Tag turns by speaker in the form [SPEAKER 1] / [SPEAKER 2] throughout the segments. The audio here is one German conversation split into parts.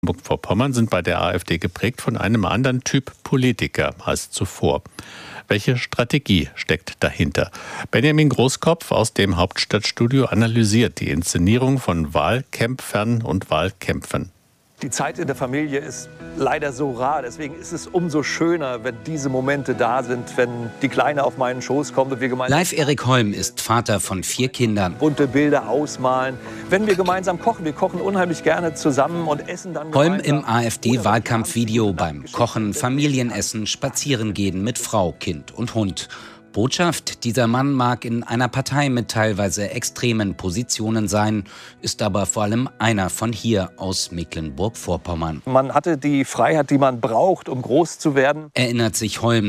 [SPEAKER 1] Mecklenburg-Vorpommern sind bei der AfD geprägt von einem anderen Typ Politiker als zuvor. Welche Strategie steckt dahinter? Benjamin Großkopf aus dem Hauptstadtstudio analysiert die Inszenierung von Wahlkämpfern und Wahlkämpfen.
[SPEAKER 2] Die Zeit in der Familie ist leider so rar. Deswegen ist es umso schöner, wenn diese Momente da sind, wenn die Kleine auf meinen Schoß kommt und wir gemeinsam...
[SPEAKER 3] Leif Erik Holm ist Vater von 4 Kindern.
[SPEAKER 2] Bunte Bilder ausmalen. Wenn wir gemeinsam kochen, wir kochen unheimlich gerne zusammen und essen dann
[SPEAKER 3] Holm
[SPEAKER 2] gemeinsam.
[SPEAKER 3] im AfD-Wahlkampfvideo beim Kochen, Familienessen, Spazierengehen mit Frau, Kind und Hund. Botschaft, dieser Mann mag in einer Partei mit teilweise extremen Positionen sein, ist aber vor allem einer von hier aus Mecklenburg-Vorpommern.
[SPEAKER 2] Man hatte die Freiheit, die man braucht, um groß zu werden.
[SPEAKER 3] Erinnert sich Holm,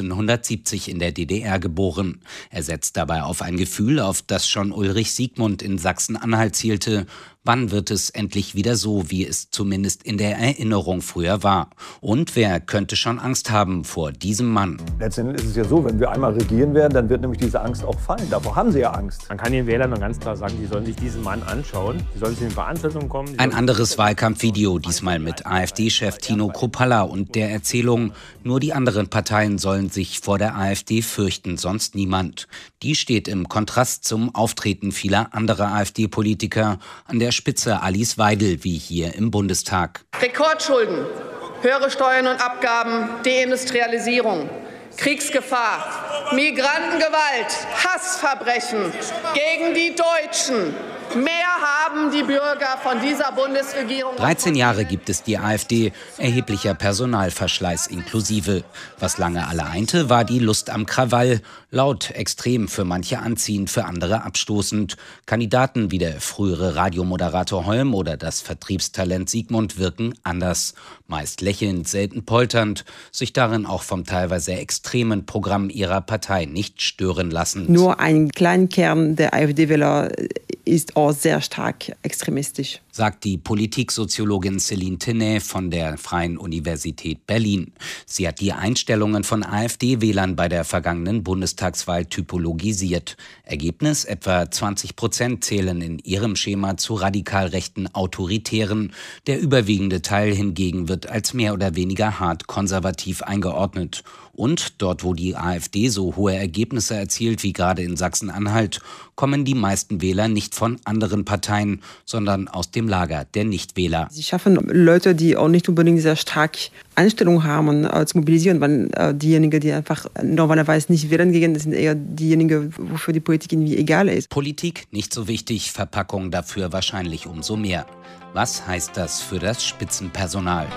[SPEAKER 3] 1970 in der DDR geboren. Er setzt dabei auf ein Gefühl, auf das schon Ulrich Siegmund in Sachsen-Anhalt zielte. Wann wird es endlich wieder so, wie es zumindest in der Erinnerung früher war? Und wer könnte schon Angst haben vor diesem Mann?
[SPEAKER 2] Letztendlich ist es ja so, wenn wir einmal regieren werden, dann wird nämlich diese Angst auch fallen. Davor haben sie ja Angst.
[SPEAKER 4] Man kann den Wählern dann ganz klar sagen, die sollen sich diesen Mann anschauen, die sollen zu den Veranstaltungen kommen.
[SPEAKER 3] Ein anderes Wahlkampfvideo, diesmal mit AfD-Chef Tino Kruppalla und der Erzählung, nur die anderen Parteien sollen sich vor der AfD fürchten, sonst niemand. Die steht im Kontrast zum Auftreten vieler anderer AfD-Politiker, an der Spitze Alice Weidel, wie hier im Bundestag.
[SPEAKER 5] Rekordschulden, höhere Steuern und Abgaben, Deindustrialisierung, Kriegsgefahr, Migrantengewalt, Hassverbrechen gegen die Deutschen. Mehr haben die Bürger von dieser Bundesregierung.
[SPEAKER 3] 13 Jahre gibt es die AfD, erheblicher Personalverschleiß inklusive. Was lange alle einte, war die Lust am Krawall. Laut, extrem, für manche anziehend, für andere abstoßend. Kandidaten wie der frühere Radiomoderator Holm oder das Vertriebstalent Siegmund wirken anders. Meist lächelnd, selten polternd, sich darin auch vom teilweise extremen Programm ihrer Partei nicht stören lassen.
[SPEAKER 6] Nur ein kleiner Kern der AfD-Wähler ist auch sehr stark extremistisch,
[SPEAKER 3] sagt die Politiksoziologin Céline Tenay von der Freien Universität Berlin. Sie hat die Einstellungen von AfD-Wählern bei der vergangenen Bundestagswahl typologisiert. Ergebnis: etwa 20% zählen in ihrem Schema zu radikal rechten Autoritären. Der überwiegende Teil hingegen wird als mehr oder weniger hart konservativ eingeordnet. Und dort, wo die AfD so hohe Ergebnisse erzielt wie gerade in Sachsen-Anhalt, kommen die meisten Wähler nicht von anderen Parteien, sondern aus dem Lager der Nichtwähler.
[SPEAKER 6] Sie schaffen Leute, die auch nicht unbedingt sehr stark Einstellung haben, zu mobilisieren, weil diejenigen, die einfach normalerweise nicht wählen gehen, das sind eher diejenigen, wofür die Politik irgendwie egal ist.
[SPEAKER 3] Politik nicht so wichtig, Verpackung dafür wahrscheinlich umso mehr. Was heißt das für das Spitzenpersonal?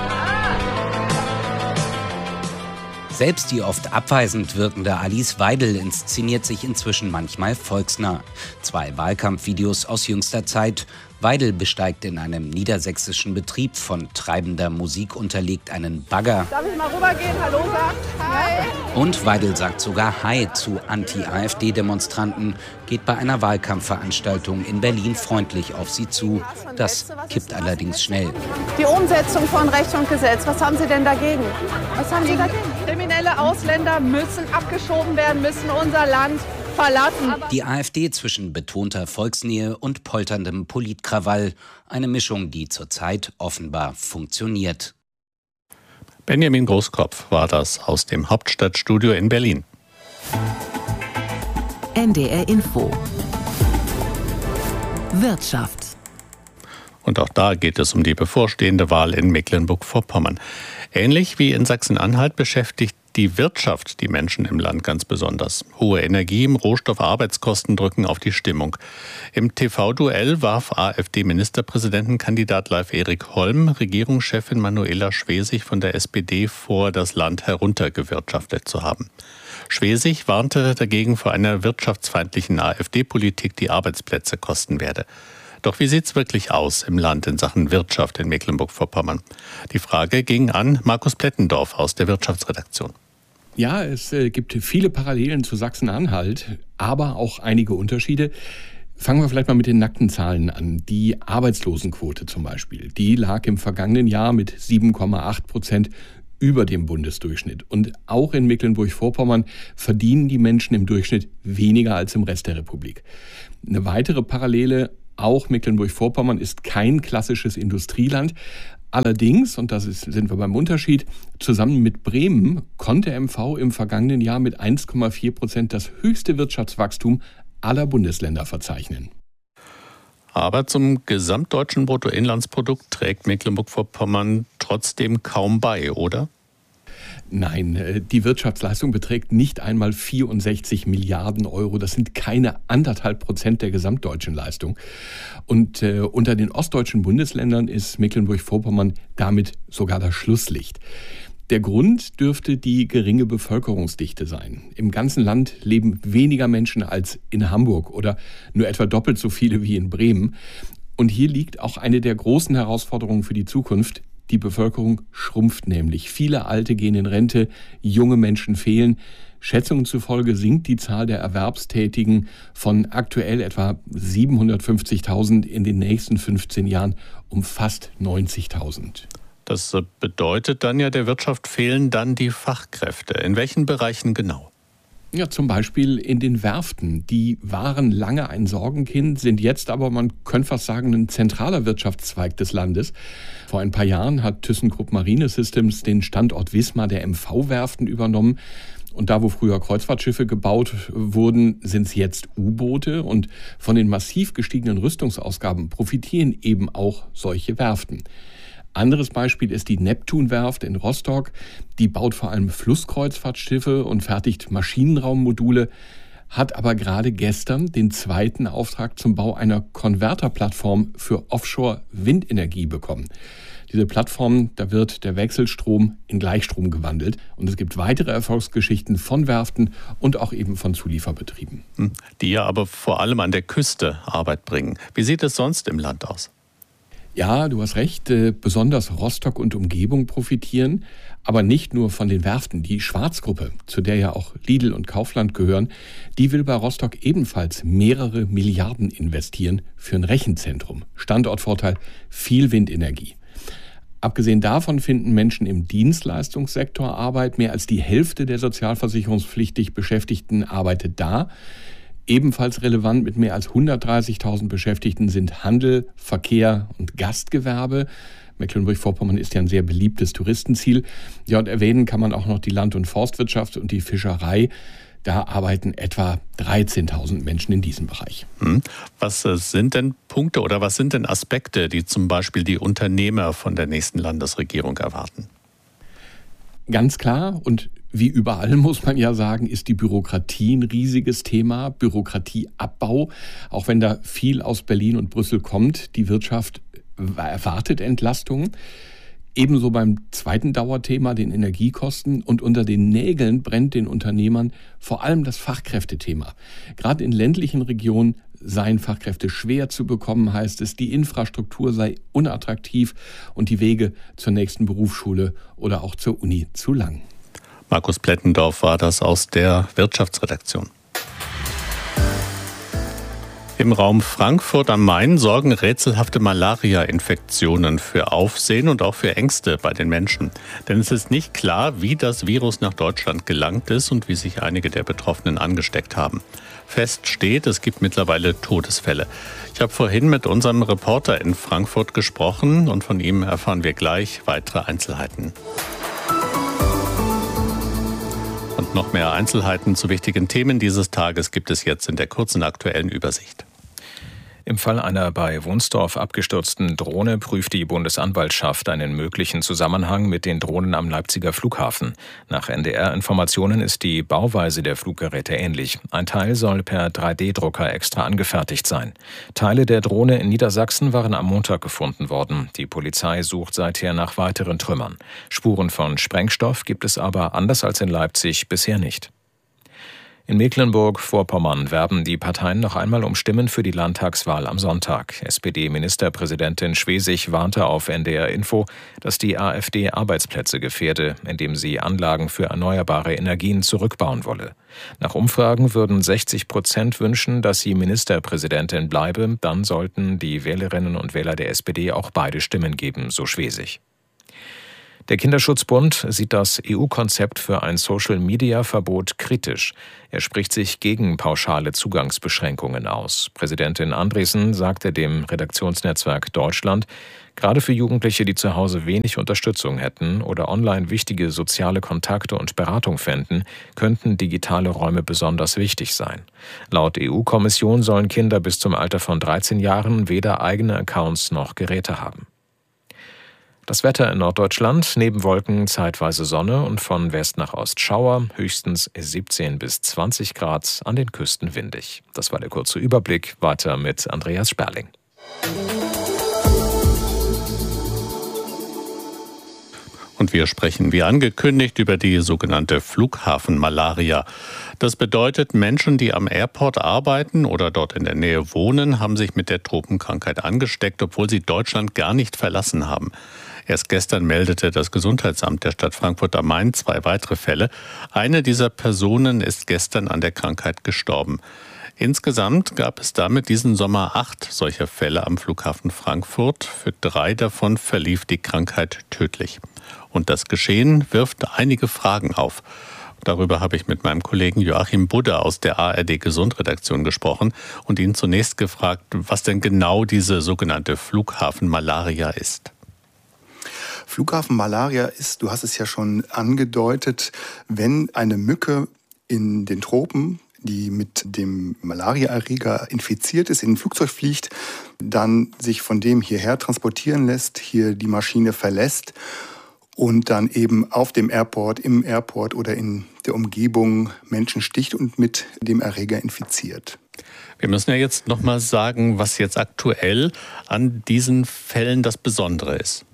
[SPEAKER 3] Selbst die oft abweisend wirkende Alice Weidel inszeniert sich inzwischen manchmal volksnah. 2 Wahlkampfvideos aus jüngster Zeit. Weidel besteigt in einem niedersächsischen Betrieb von treibender Musik unterlegt einen Bagger.
[SPEAKER 5] Darf ich mal rübergehen? Hallo sagen? Hi.
[SPEAKER 3] Und Weidel sagt sogar Hi zu Anti-AfD-Demonstranten, geht bei einer Wahlkampfveranstaltung in Berlin freundlich auf sie zu. Das kippt allerdings schnell.
[SPEAKER 5] Die Umsetzung von Recht und Gesetz, was haben Sie denn dagegen? Was haben Sie dagegen? Kriminelle Ausländer müssen abgeschoben werden, müssen unser Land verlassen.
[SPEAKER 3] Die AfD zwischen betonter Volksnähe und polterndem Politkrawall. Eine Mischung, die zurzeit offenbar funktioniert.
[SPEAKER 1] Benjamin Großkopf war das aus dem Hauptstadtstudio in Berlin.
[SPEAKER 7] NDR Info. Wirtschaft.
[SPEAKER 1] Und auch da geht es um die bevorstehende Wahl in Mecklenburg-Vorpommern. Ähnlich wie in Sachsen-Anhalt beschäftigt die Wirtschaft die Menschen im Land ganz besonders. Hohe Energie-, Rohstoff-, Arbeitskosten drücken auf die Stimmung. Im TV-Duell warf AfD-Ministerpräsidentenkandidat Leif Erik Holm Regierungschefin Manuela Schwesig von der SPD vor, das Land heruntergewirtschaftet zu haben. Schwesig warnte dagegen vor einer wirtschaftsfeindlichen AfD-Politik, die Arbeitsplätze kosten werde. Doch wie sieht's wirklich aus im Land in Sachen Wirtschaft in Mecklenburg-Vorpommern? Die Frage ging an Markus Plettendorf aus der Wirtschaftsredaktion.
[SPEAKER 8] Ja, es gibt viele Parallelen zu Sachsen-Anhalt, aber auch einige Unterschiede. Fangen wir vielleicht mal mit den nackten Zahlen an. Die Arbeitslosenquote zum Beispiel, die lag im vergangenen Jahr mit 7,8% über dem Bundesdurchschnitt. Und auch in Mecklenburg-Vorpommern verdienen die Menschen im Durchschnitt weniger als im Rest der Republik. Eine weitere Parallele: auch Mecklenburg-Vorpommern ist kein klassisches Industrieland, Allerdings, und sind wir beim Unterschied, zusammen mit Bremen konnte MV im vergangenen Jahr mit 1,4% das höchste Wirtschaftswachstum aller Bundesländer verzeichnen.
[SPEAKER 1] Aber zum gesamtdeutschen Bruttoinlandsprodukt trägt Mecklenburg-Vorpommern trotzdem kaum bei, oder?
[SPEAKER 8] Nein, die Wirtschaftsleistung beträgt nicht einmal 64 Milliarden Euro. Das sind keine 1,5% der gesamtdeutschen Leistung. Und unter den ostdeutschen Bundesländern ist Mecklenburg-Vorpommern damit sogar das Schlusslicht. Der Grund dürfte die geringe Bevölkerungsdichte sein. Im ganzen Land leben weniger Menschen als in Hamburg oder nur etwa doppelt so viele wie in Bremen. Und hier liegt auch eine der großen Herausforderungen für die Zukunft. Die Bevölkerung schrumpft nämlich. Viele Alte gehen in Rente, junge Menschen fehlen. Schätzungen zufolge sinkt die Zahl der Erwerbstätigen von aktuell etwa 750.000 in den nächsten 15 Jahren um fast 90.000.
[SPEAKER 1] Das bedeutet dann ja, der Wirtschaft fehlen dann die Fachkräfte. In welchen Bereichen genau?
[SPEAKER 8] Ja, zum Beispiel in den Werften. Die waren lange ein Sorgenkind, sind jetzt aber, man könnte fast sagen, ein zentraler Wirtschaftszweig des Landes. Vor ein paar Jahren hat ThyssenKrupp Marine Systems den Standort Wismar der MV-Werften übernommen. Und da, wo früher Kreuzfahrtschiffe gebaut wurden, sind es jetzt U-Boote. Und von den massiv gestiegenen Rüstungsausgaben profitieren eben auch solche Werften. Anderes Beispiel ist die Neptun-Werft in Rostock. Die baut vor allem Flusskreuzfahrtschiffe und fertigt Maschinenraummodule, hat aber gerade gestern den zweiten Auftrag zum Bau einer Konverterplattform für Offshore-Windenergie bekommen. Diese Plattform, da wird der Wechselstrom in Gleichstrom gewandelt. Und es gibt weitere Erfolgsgeschichten von Werften und auch eben von Zulieferbetrieben.
[SPEAKER 1] Die ja aber vor allem an der Küste Arbeit bringen. Wie sieht es sonst im Land aus?
[SPEAKER 8] Ja, du hast recht, besonders Rostock und Umgebung profitieren, aber nicht nur von den Werften. Die Schwarzgruppe, zu der ja auch Lidl und Kaufland gehören, die will bei Rostock ebenfalls mehrere Milliarden investieren für ein Rechenzentrum. Standortvorteil, viel Windenergie. Abgesehen davon finden Menschen im Dienstleistungssektor Arbeit. Mehr als die Hälfte der sozialversicherungspflichtig Beschäftigten arbeitet da. Ebenfalls relevant mit mehr als 130.000 Beschäftigten sind Handel, Verkehr und Gastgewerbe. Mecklenburg-Vorpommern ist ja ein sehr beliebtes Touristenziel. Ja, und erwähnen kann man auch noch die Land- und Forstwirtschaft und die Fischerei. Da arbeiten etwa 13.000 Menschen in diesem Bereich.
[SPEAKER 1] Was sind denn Punkte oder was sind denn Aspekte, die zum Beispiel die Unternehmer von der nächsten Landesregierung erwarten?
[SPEAKER 8] Ganz klar und wie überall muss man ja sagen, ist die Bürokratie ein riesiges Thema, Bürokratieabbau. Auch wenn da viel aus Berlin und Brüssel kommt, die Wirtschaft erwartet Entlastungen. Ebenso beim zweiten Dauerthema, den Energiekosten. Und unter den Nägeln brennt den Unternehmern vor allem das Fachkräftethema. Gerade in ländlichen Regionen seien Fachkräfte schwer zu bekommen, heißt es. Die Infrastruktur sei unattraktiv und die Wege zur nächsten Berufsschule oder auch zur Uni zu lang.
[SPEAKER 1] Markus Plettendorf war das aus der Wirtschaftsredaktion. Im Raum Frankfurt am Main sorgen rätselhafte Malaria-Infektionen für Aufsehen und auch für Ängste bei den Menschen. Denn es ist nicht klar, wie das Virus nach Deutschland gelangt ist und wie sich einige der Betroffenen angesteckt haben. Fest steht, es gibt mittlerweile Todesfälle. Ich habe vorhin mit unserem Reporter in Frankfurt gesprochen und von ihm erfahren wir gleich weitere Einzelheiten. Und noch mehr Einzelheiten zu wichtigen Themen dieses Tages gibt es jetzt in der kurzen aktuellen Übersicht.
[SPEAKER 9] Im Fall einer bei Wunsdorf abgestürzten Drohne prüft die Bundesanwaltschaft einen möglichen Zusammenhang mit den Drohnen am Leipziger Flughafen. Nach NDR-Informationen ist die Bauweise der Fluggeräte ähnlich. Ein Teil soll per 3D-Drucker extra angefertigt sein. Teile der Drohne in Niedersachsen waren am Montag gefunden worden. Die Polizei sucht seither nach weiteren Trümmern. Spuren von Sprengstoff gibt es aber, anders als in Leipzig, bisher nicht. In Mecklenburg-Vorpommern werben die Parteien noch einmal um Stimmen für die Landtagswahl am Sonntag. SPD-Ministerpräsidentin Schwesig warnte auf NDR Info, dass die AfD Arbeitsplätze gefährde, indem sie Anlagen für erneuerbare Energien zurückbauen wolle. Nach Umfragen würden 60% wünschen, dass sie Ministerpräsidentin bleibe. Dann sollten die Wählerinnen und Wähler der SPD auch beide Stimmen geben, so Schwesig. Der Kinderschutzbund sieht das EU-Konzept für ein Social-Media-Verbot kritisch. Er spricht sich gegen pauschale Zugangsbeschränkungen aus. Präsidentin Andriessen sagte dem Redaktionsnetzwerk Deutschland, gerade für Jugendliche, die zu Hause wenig Unterstützung hätten oder online wichtige soziale Kontakte und Beratung fänden, könnten digitale Räume besonders wichtig sein. Laut EU-Kommission sollen Kinder bis zum Alter von 13 Jahren weder eigene Accounts noch Geräte haben. Das Wetter in Norddeutschland, neben Wolken zeitweise Sonne und von West nach Ost Schauer, höchstens 17 bis 20 Grad, an den Küsten windig. Das war der kurze Überblick, weiter mit Andreas Sperling.
[SPEAKER 1] Und wir sprechen wie angekündigt über die sogenannte Flughafenmalaria. Das bedeutet, Menschen, die am Airport arbeiten oder dort in der Nähe wohnen, haben sich mit der Tropenkrankheit angesteckt, obwohl sie Deutschland gar nicht verlassen haben. Erst gestern meldete das Gesundheitsamt der Stadt Frankfurt am Main 2 weitere Fälle. Eine dieser Personen ist gestern an der Krankheit gestorben. Insgesamt gab es damit diesen Sommer 8 solcher Fälle am Flughafen Frankfurt. Für 3 davon verlief die Krankheit tödlich. Und das Geschehen wirft einige Fragen auf. Darüber habe ich mit meinem Kollegen Joachim Budde aus der ARD Gesundredaktion gesprochen und ihn zunächst gefragt, was denn genau diese sogenannte Flughafenmalaria ist.
[SPEAKER 10] Flughafenmalaria ist, du hast es ja schon angedeutet, wenn eine Mücke in den Tropen, die mit dem Malariaerreger infiziert ist, in ein Flugzeug fliegt, dann sich von dem hierher transportieren lässt, hier die Maschine verlässt und dann eben auf dem Airport, im Airport oder in der Umgebung Menschen sticht und mit dem Erreger infiziert.
[SPEAKER 1] Wir müssen ja jetzt noch mal sagen, was jetzt aktuell an diesen Fällen das Besondere ist.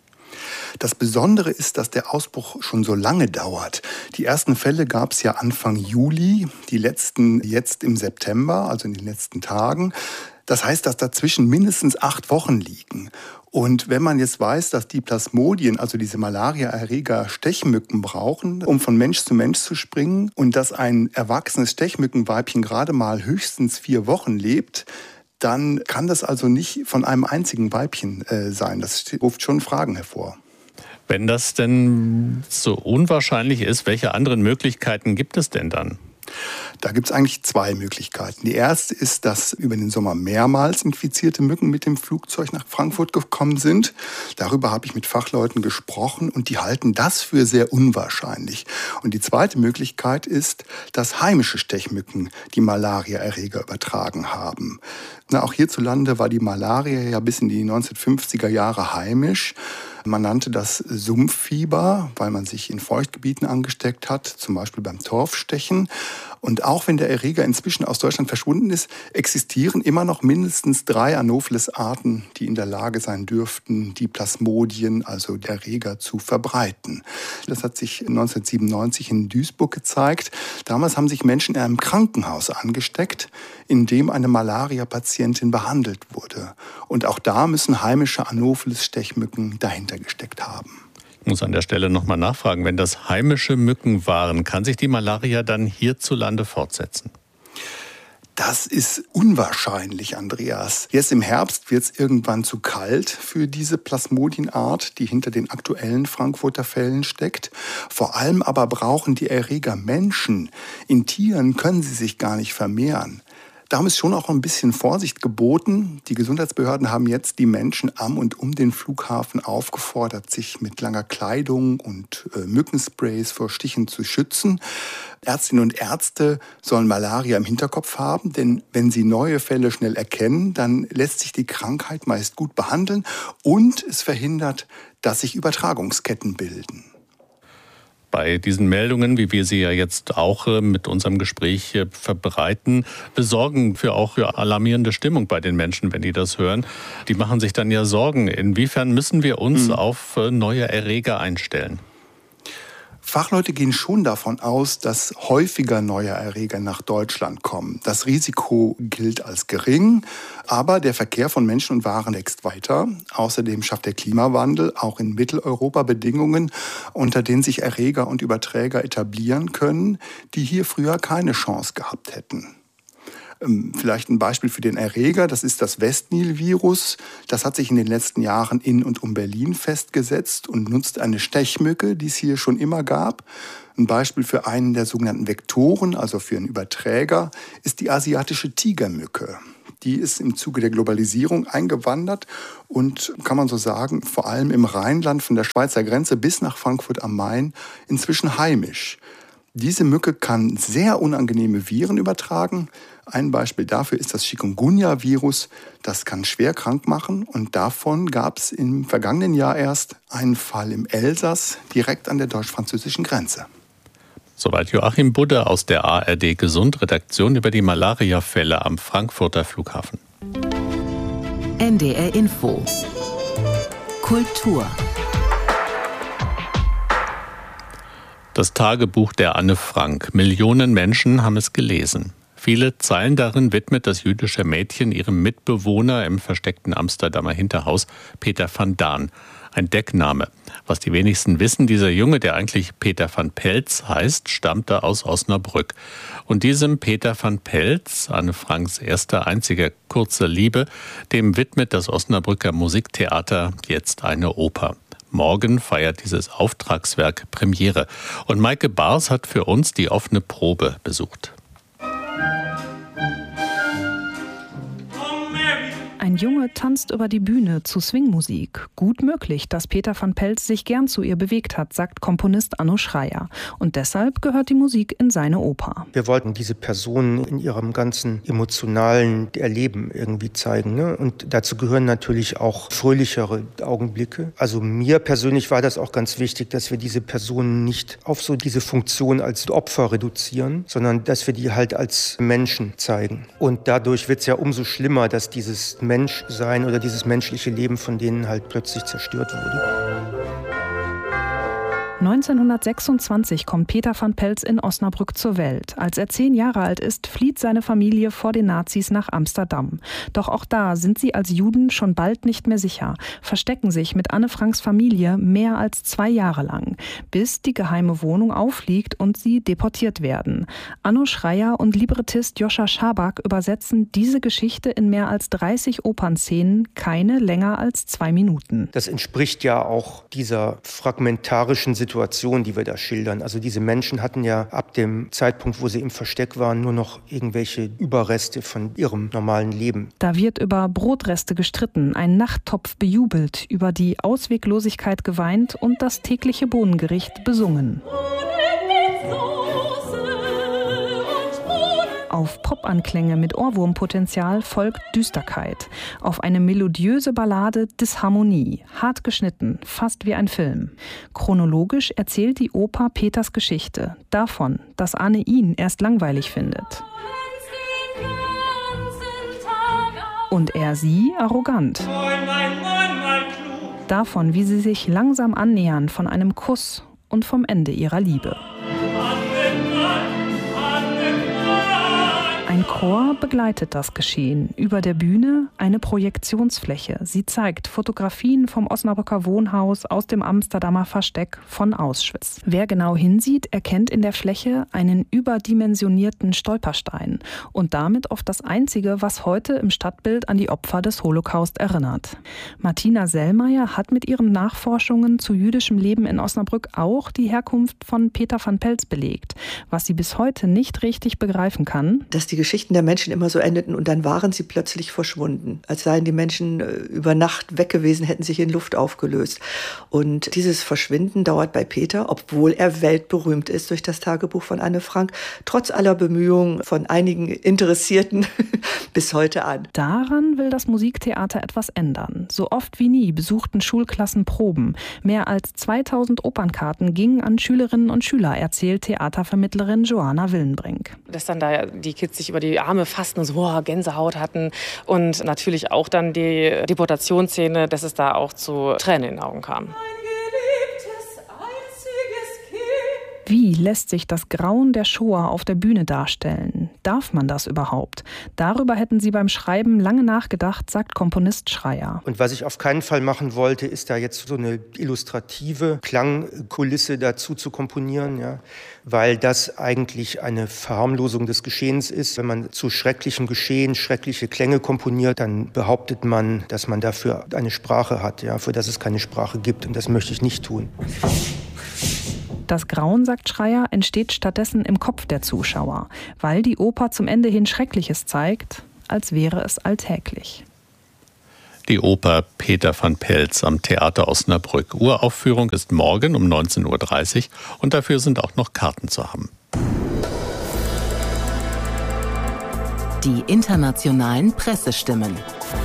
[SPEAKER 10] Das Besondere ist, dass der Ausbruch schon so lange dauert. Die ersten Fälle gab es ja Anfang Juli, die letzten jetzt im September, also in den letzten Tagen. Das heißt, dass dazwischen mindestens 8 Wochen liegen. Und wenn man jetzt weiß, dass die Plasmodien, also diese Malariaerreger, Stechmücken brauchen, um von Mensch zu springen und dass ein erwachsenes Stechmückenweibchen gerade mal höchstens 4 Wochen lebt, dann kann das also nicht von einem einzigen Weibchen sein. Das ruft schon Fragen hervor.
[SPEAKER 1] Wenn das denn so unwahrscheinlich ist, welche anderen Möglichkeiten gibt es denn dann?
[SPEAKER 10] Da gibt es eigentlich 2 Möglichkeiten. Die erste ist, dass über den Sommer mehrmals infizierte Mücken mit dem Flugzeug nach Frankfurt gekommen sind. Darüber habe ich mit Fachleuten gesprochen und die halten das für sehr unwahrscheinlich. Und die zweite Möglichkeit ist, dass heimische Stechmücken die Malariaerreger übertragen haben. Auch hierzulande war die Malaria ja bis in die 1950er Jahre heimisch. Man nannte das Sumpffieber, weil man sich in Feuchtgebieten angesteckt hat, zum Beispiel beim Torfstechen. Und auch wenn der Erreger inzwischen aus Deutschland verschwunden ist, existieren immer noch mindestens 3 Anopheles-Arten, die in der Lage sein dürften, die Plasmodien, also der Erreger, zu verbreiten. Das hat sich 1997 in Duisburg gezeigt. Damals haben sich Menschen in einem Krankenhaus angesteckt, in dem eine Malaria-Patientin behandelt wurde. Und auch da müssen heimische Anopheles-Stechmücken dahinter gesteckt haben.
[SPEAKER 1] Ich muss an der Stelle nochmal nachfragen, wenn das heimische Mücken waren, kann sich die Malaria dann hierzulande fortsetzen?
[SPEAKER 10] Das ist unwahrscheinlich, Andreas. Jetzt im Herbst wird es irgendwann zu kalt für diese Plasmodienart, die hinter den aktuellen Frankfurter Fällen steckt. Vor allem aber brauchen die Erreger Menschen. In Tieren können sie sich gar nicht vermehren. Darum ist schon auch ein bisschen Vorsicht geboten. Die Gesundheitsbehörden haben jetzt die Menschen am und um den Flughafen aufgefordert, sich mit langer Kleidung und Mückensprays vor Stichen zu schützen. Ärztinnen und Ärzte sollen Malaria im Hinterkopf haben, denn wenn sie neue Fälle schnell erkennen, dann lässt sich die Krankheit meist gut behandeln und es verhindert, dass sich Übertragungsketten bilden.
[SPEAKER 1] Bei diesen Meldungen, wie wir sie ja jetzt auch mit unserem Gespräch verbreiten, sorgen für alarmierende Stimmung bei den Menschen, wenn die das hören. Die machen sich dann ja Sorgen. Inwiefern müssen wir uns auf neue Erreger einstellen?
[SPEAKER 10] Fachleute gehen schon davon aus, dass häufiger neue Erreger nach Deutschland kommen. Das Risiko gilt als gering, aber der Verkehr von Menschen und Waren wächst weiter. Außerdem schafft der Klimawandel auch in Mitteleuropa Bedingungen, unter denen sich Erreger und Überträger etablieren können, die hier früher keine Chance gehabt hätten. Vielleicht ein Beispiel für den Erreger, das ist das Westnil-Virus. Das hat sich in den letzten Jahren in und um Berlin festgesetzt und nutzt eine Stechmücke, die es hier schon immer gab. Ein Beispiel für einen der sogenannten Vektoren, also für einen Überträger, ist die asiatische Tigermücke. Die ist im Zuge der Globalisierung eingewandert und, kann man so sagen, vor allem im Rheinland von der Schweizer Grenze bis nach Frankfurt am Main inzwischen heimisch. Diese Mücke kann sehr unangenehme Viren übertragen. Ein Beispiel dafür ist das Chikungunya-Virus. Das kann schwer krank machen und davon gab es im vergangenen Jahr erst einen Fall im Elsass, direkt an der deutsch-französischen Grenze.
[SPEAKER 1] Soweit Joachim Budde aus der ARD Gesund-Redaktion über die Malaria-Fälle am Frankfurter Flughafen.
[SPEAKER 7] NDR Info. Kultur.
[SPEAKER 1] Das Tagebuch der Anne Frank. Millionen Menschen haben es gelesen. Viele Zeilen darin widmet das jüdische Mädchen ihrem Mitbewohner im versteckten Amsterdamer Hinterhaus, Peter van Daan. Ein Deckname. Was die wenigsten wissen, dieser Junge, der eigentlich Peter van Pelz heißt, stammte aus Osnabrück. Und diesem Peter van Pelz, Anne Franks erster einziger kurze Liebe, dem widmet das Osnabrücker Musiktheater jetzt eine Oper. Morgen feiert dieses Auftragswerk Premiere. Und Maike Bars hat für uns die offene Probe besucht.
[SPEAKER 11] Ein Junge tanzt über die Bühne zu Swingmusik. Gut möglich, dass Peter van Pelz sich gern zu ihr bewegt hat, sagt Komponist Anno Schreier. Und deshalb gehört die Musik in seine Oper.
[SPEAKER 12] Wir wollten diese Person in ihrem ganzen emotionalen Erleben irgendwie zeigen, ne? Und dazu gehören natürlich auch fröhlichere Augenblicke. Also mir persönlich war das auch ganz wichtig, dass wir diese Personen nicht auf so diese Funktion als Opfer reduzieren, sondern dass wir die halt als Menschen zeigen. Und dadurch wird es ja umso schlimmer, dass dieses Menschsein oder dieses menschliche Leben von denen halt plötzlich zerstört wurde.
[SPEAKER 11] 1926 kommt Peter van Pelz in Osnabrück zur Welt. Als er 10 Jahre alt ist, flieht seine Familie vor den Nazis nach Amsterdam. Doch auch da sind sie als Juden schon bald nicht mehr sicher, verstecken sich mit Anne Franks Familie mehr als 2 Jahre lang, bis die geheime Wohnung auffliegt und sie deportiert werden. Anno Schreier und Librettist Joscha Schabak übersetzen diese Geschichte in mehr als 30 Opernszenen, keine länger als 2 Minuten.
[SPEAKER 12] Das entspricht ja auch dieser fragmentarischen Situation, die wir da schildern. Also diese Menschen hatten ja ab dem Zeitpunkt, wo sie im Versteck waren, nur noch irgendwelche Überreste von ihrem normalen Leben.
[SPEAKER 11] Da wird über Brotreste gestritten, ein Nachttopf bejubelt, über die Ausweglosigkeit geweint und das tägliche Bohnengericht besungen. Auf Popanklänge mit Ohrwurmpotenzial folgt Düsterkeit. Auf eine melodiöse Ballade Disharmonie, hart geschnitten, fast wie ein Film. Chronologisch erzählt die Oper Peters Geschichte. Davon, dass Anne ihn erst langweilig findet. Und er sie arrogant. Davon, wie sie sich langsam annähern von einem Kuss und vom Ende ihrer Liebe. Ein Chor begleitet das Geschehen. Über der Bühne eine Projektionsfläche. Sie zeigt Fotografien vom Osnabrücker Wohnhaus, aus dem Amsterdamer Versteck, von Auschwitz. Wer genau hinsieht, erkennt in der Fläche einen überdimensionierten Stolperstein und damit oft das Einzige, was heute im Stadtbild an die Opfer des Holocaust erinnert. Martina Sellmeier hat mit ihren Nachforschungen zu jüdischem Leben in Osnabrück auch die Herkunft von Peter van Pelz belegt. Was sie bis heute nicht richtig begreifen kann:
[SPEAKER 13] dass die Geschichten der Menschen immer so endeten und dann waren sie plötzlich verschwunden. Als seien die Menschen über Nacht weg gewesen, hätten sich in Luft aufgelöst. Und dieses Verschwinden dauert bei Peter, obwohl er weltberühmt ist durch das Tagebuch von Anne Frank, trotz aller Bemühungen von einigen Interessierten bis heute an.
[SPEAKER 11] Daran will das Musiktheater etwas ändern. So oft wie nie besuchten Schulklassen Proben. Mehr als 2000 Opernkarten gingen an Schülerinnen und Schüler, erzählt Theatervermittlerin Joanna Willenbrink.
[SPEAKER 14] Dass dann da die Kids sich über die Arme fassten und so Gänsehaut hatten. Und natürlich auch dann die Deportationsszene, dass es da auch zu Tränen in den Augen kam.
[SPEAKER 11] Wie lässt sich das Grauen der Shoah auf der Bühne darstellen? Darf man das überhaupt? Darüber hätten sie beim Schreiben lange nachgedacht, sagt Komponist Schreyer.
[SPEAKER 12] Und was ich auf keinen Fall machen wollte, ist da jetzt so eine illustrative Klangkulisse dazu zu komponieren, ja, weil das eigentlich eine Verharmlosung des Geschehens ist. Wenn man zu schrecklichem Geschehen schreckliche Klänge komponiert, dann behauptet man, dass man dafür eine Sprache hat, ja, für das es keine Sprache gibt. Und das möchte ich nicht tun.
[SPEAKER 11] Das Grauen, sagt Schreyer, entsteht stattdessen im Kopf der Zuschauer, weil die Oper zum Ende hin Schreckliches zeigt, als wäre es alltäglich.
[SPEAKER 1] Die Oper Peter van Pelz am Theater Osnabrück. Uraufführung ist morgen um 19.30 Uhr und dafür sind auch noch Karten zu haben.
[SPEAKER 7] Die internationalen Pressestimmen.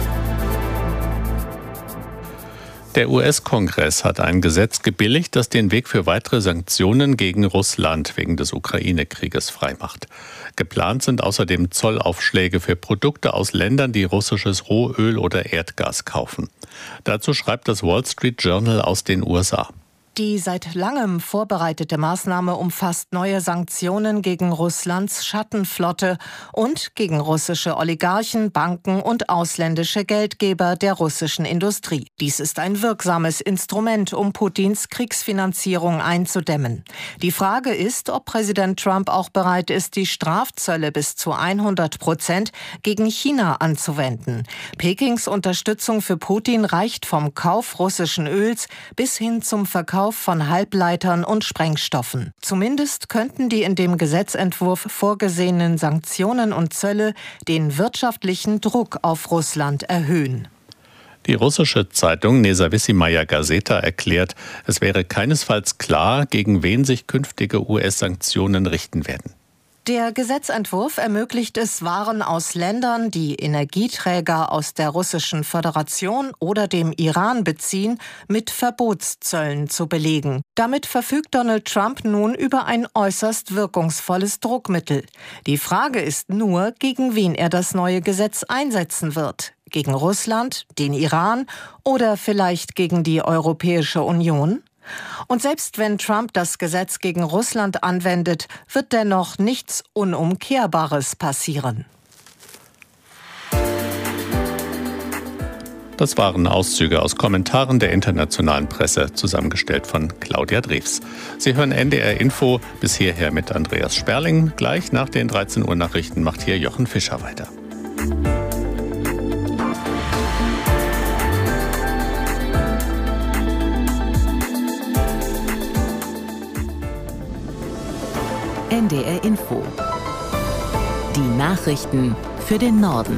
[SPEAKER 1] Der US-Kongress hat ein Gesetz gebilligt, das den Weg für weitere Sanktionen gegen Russland wegen des Ukraine-Krieges freimacht. Geplant sind außerdem Zollaufschläge für Produkte aus Ländern, die russisches Rohöl oder Erdgas kaufen. Dazu schreibt das Wall Street Journal aus den USA.
[SPEAKER 15] Die seit langem vorbereitete Maßnahme umfasst neue Sanktionen gegen Russlands Schattenflotte und gegen russische Oligarchen, Banken und ausländische Geldgeber der russischen Industrie. Dies ist ein wirksames Instrument, um Putins Kriegsfinanzierung einzudämmen. Die Frage ist, ob Präsident Trump auch bereit ist, die Strafzölle bis zu 100% gegen China anzuwenden. Pekings Unterstützung für Putin reicht vom Kauf russischen Öls bis hin zum Verkauf von Halbleitern und Sprengstoffen. Zumindest könnten die in dem Gesetzentwurf vorgesehenen Sanktionen und Zölle den wirtschaftlichen Druck auf Russland erhöhen.
[SPEAKER 1] Die russische Zeitung Nezawissimaya Gazeta erklärt, es wäre keinesfalls klar, gegen wen sich künftige US-Sanktionen richten werden.
[SPEAKER 15] Der Gesetzentwurf ermöglicht es, Waren aus Ländern, die Energieträger aus der Russischen Föderation oder dem Iran beziehen, mit Verbotszöllen zu belegen. Damit verfügt Donald Trump nun über ein äußerst wirkungsvolles Druckmittel. Die Frage ist nur, gegen wen er das neue Gesetz einsetzen wird. Gegen Russland, den Iran oder vielleicht gegen die Europäische Union? Und selbst wenn Trump das Gesetz gegen Russland anwendet, wird dennoch nichts Unumkehrbares passieren.
[SPEAKER 1] Das waren Auszüge aus Kommentaren der internationalen Presse, zusammengestellt von Claudia Drews. Sie hören NDR Info bis hierher mit Andreas Sperling. Gleich nach den 13 Uhr Nachrichten macht hier Jochen Fischer weiter.
[SPEAKER 7] NDR Info. Die Nachrichten für den Norden.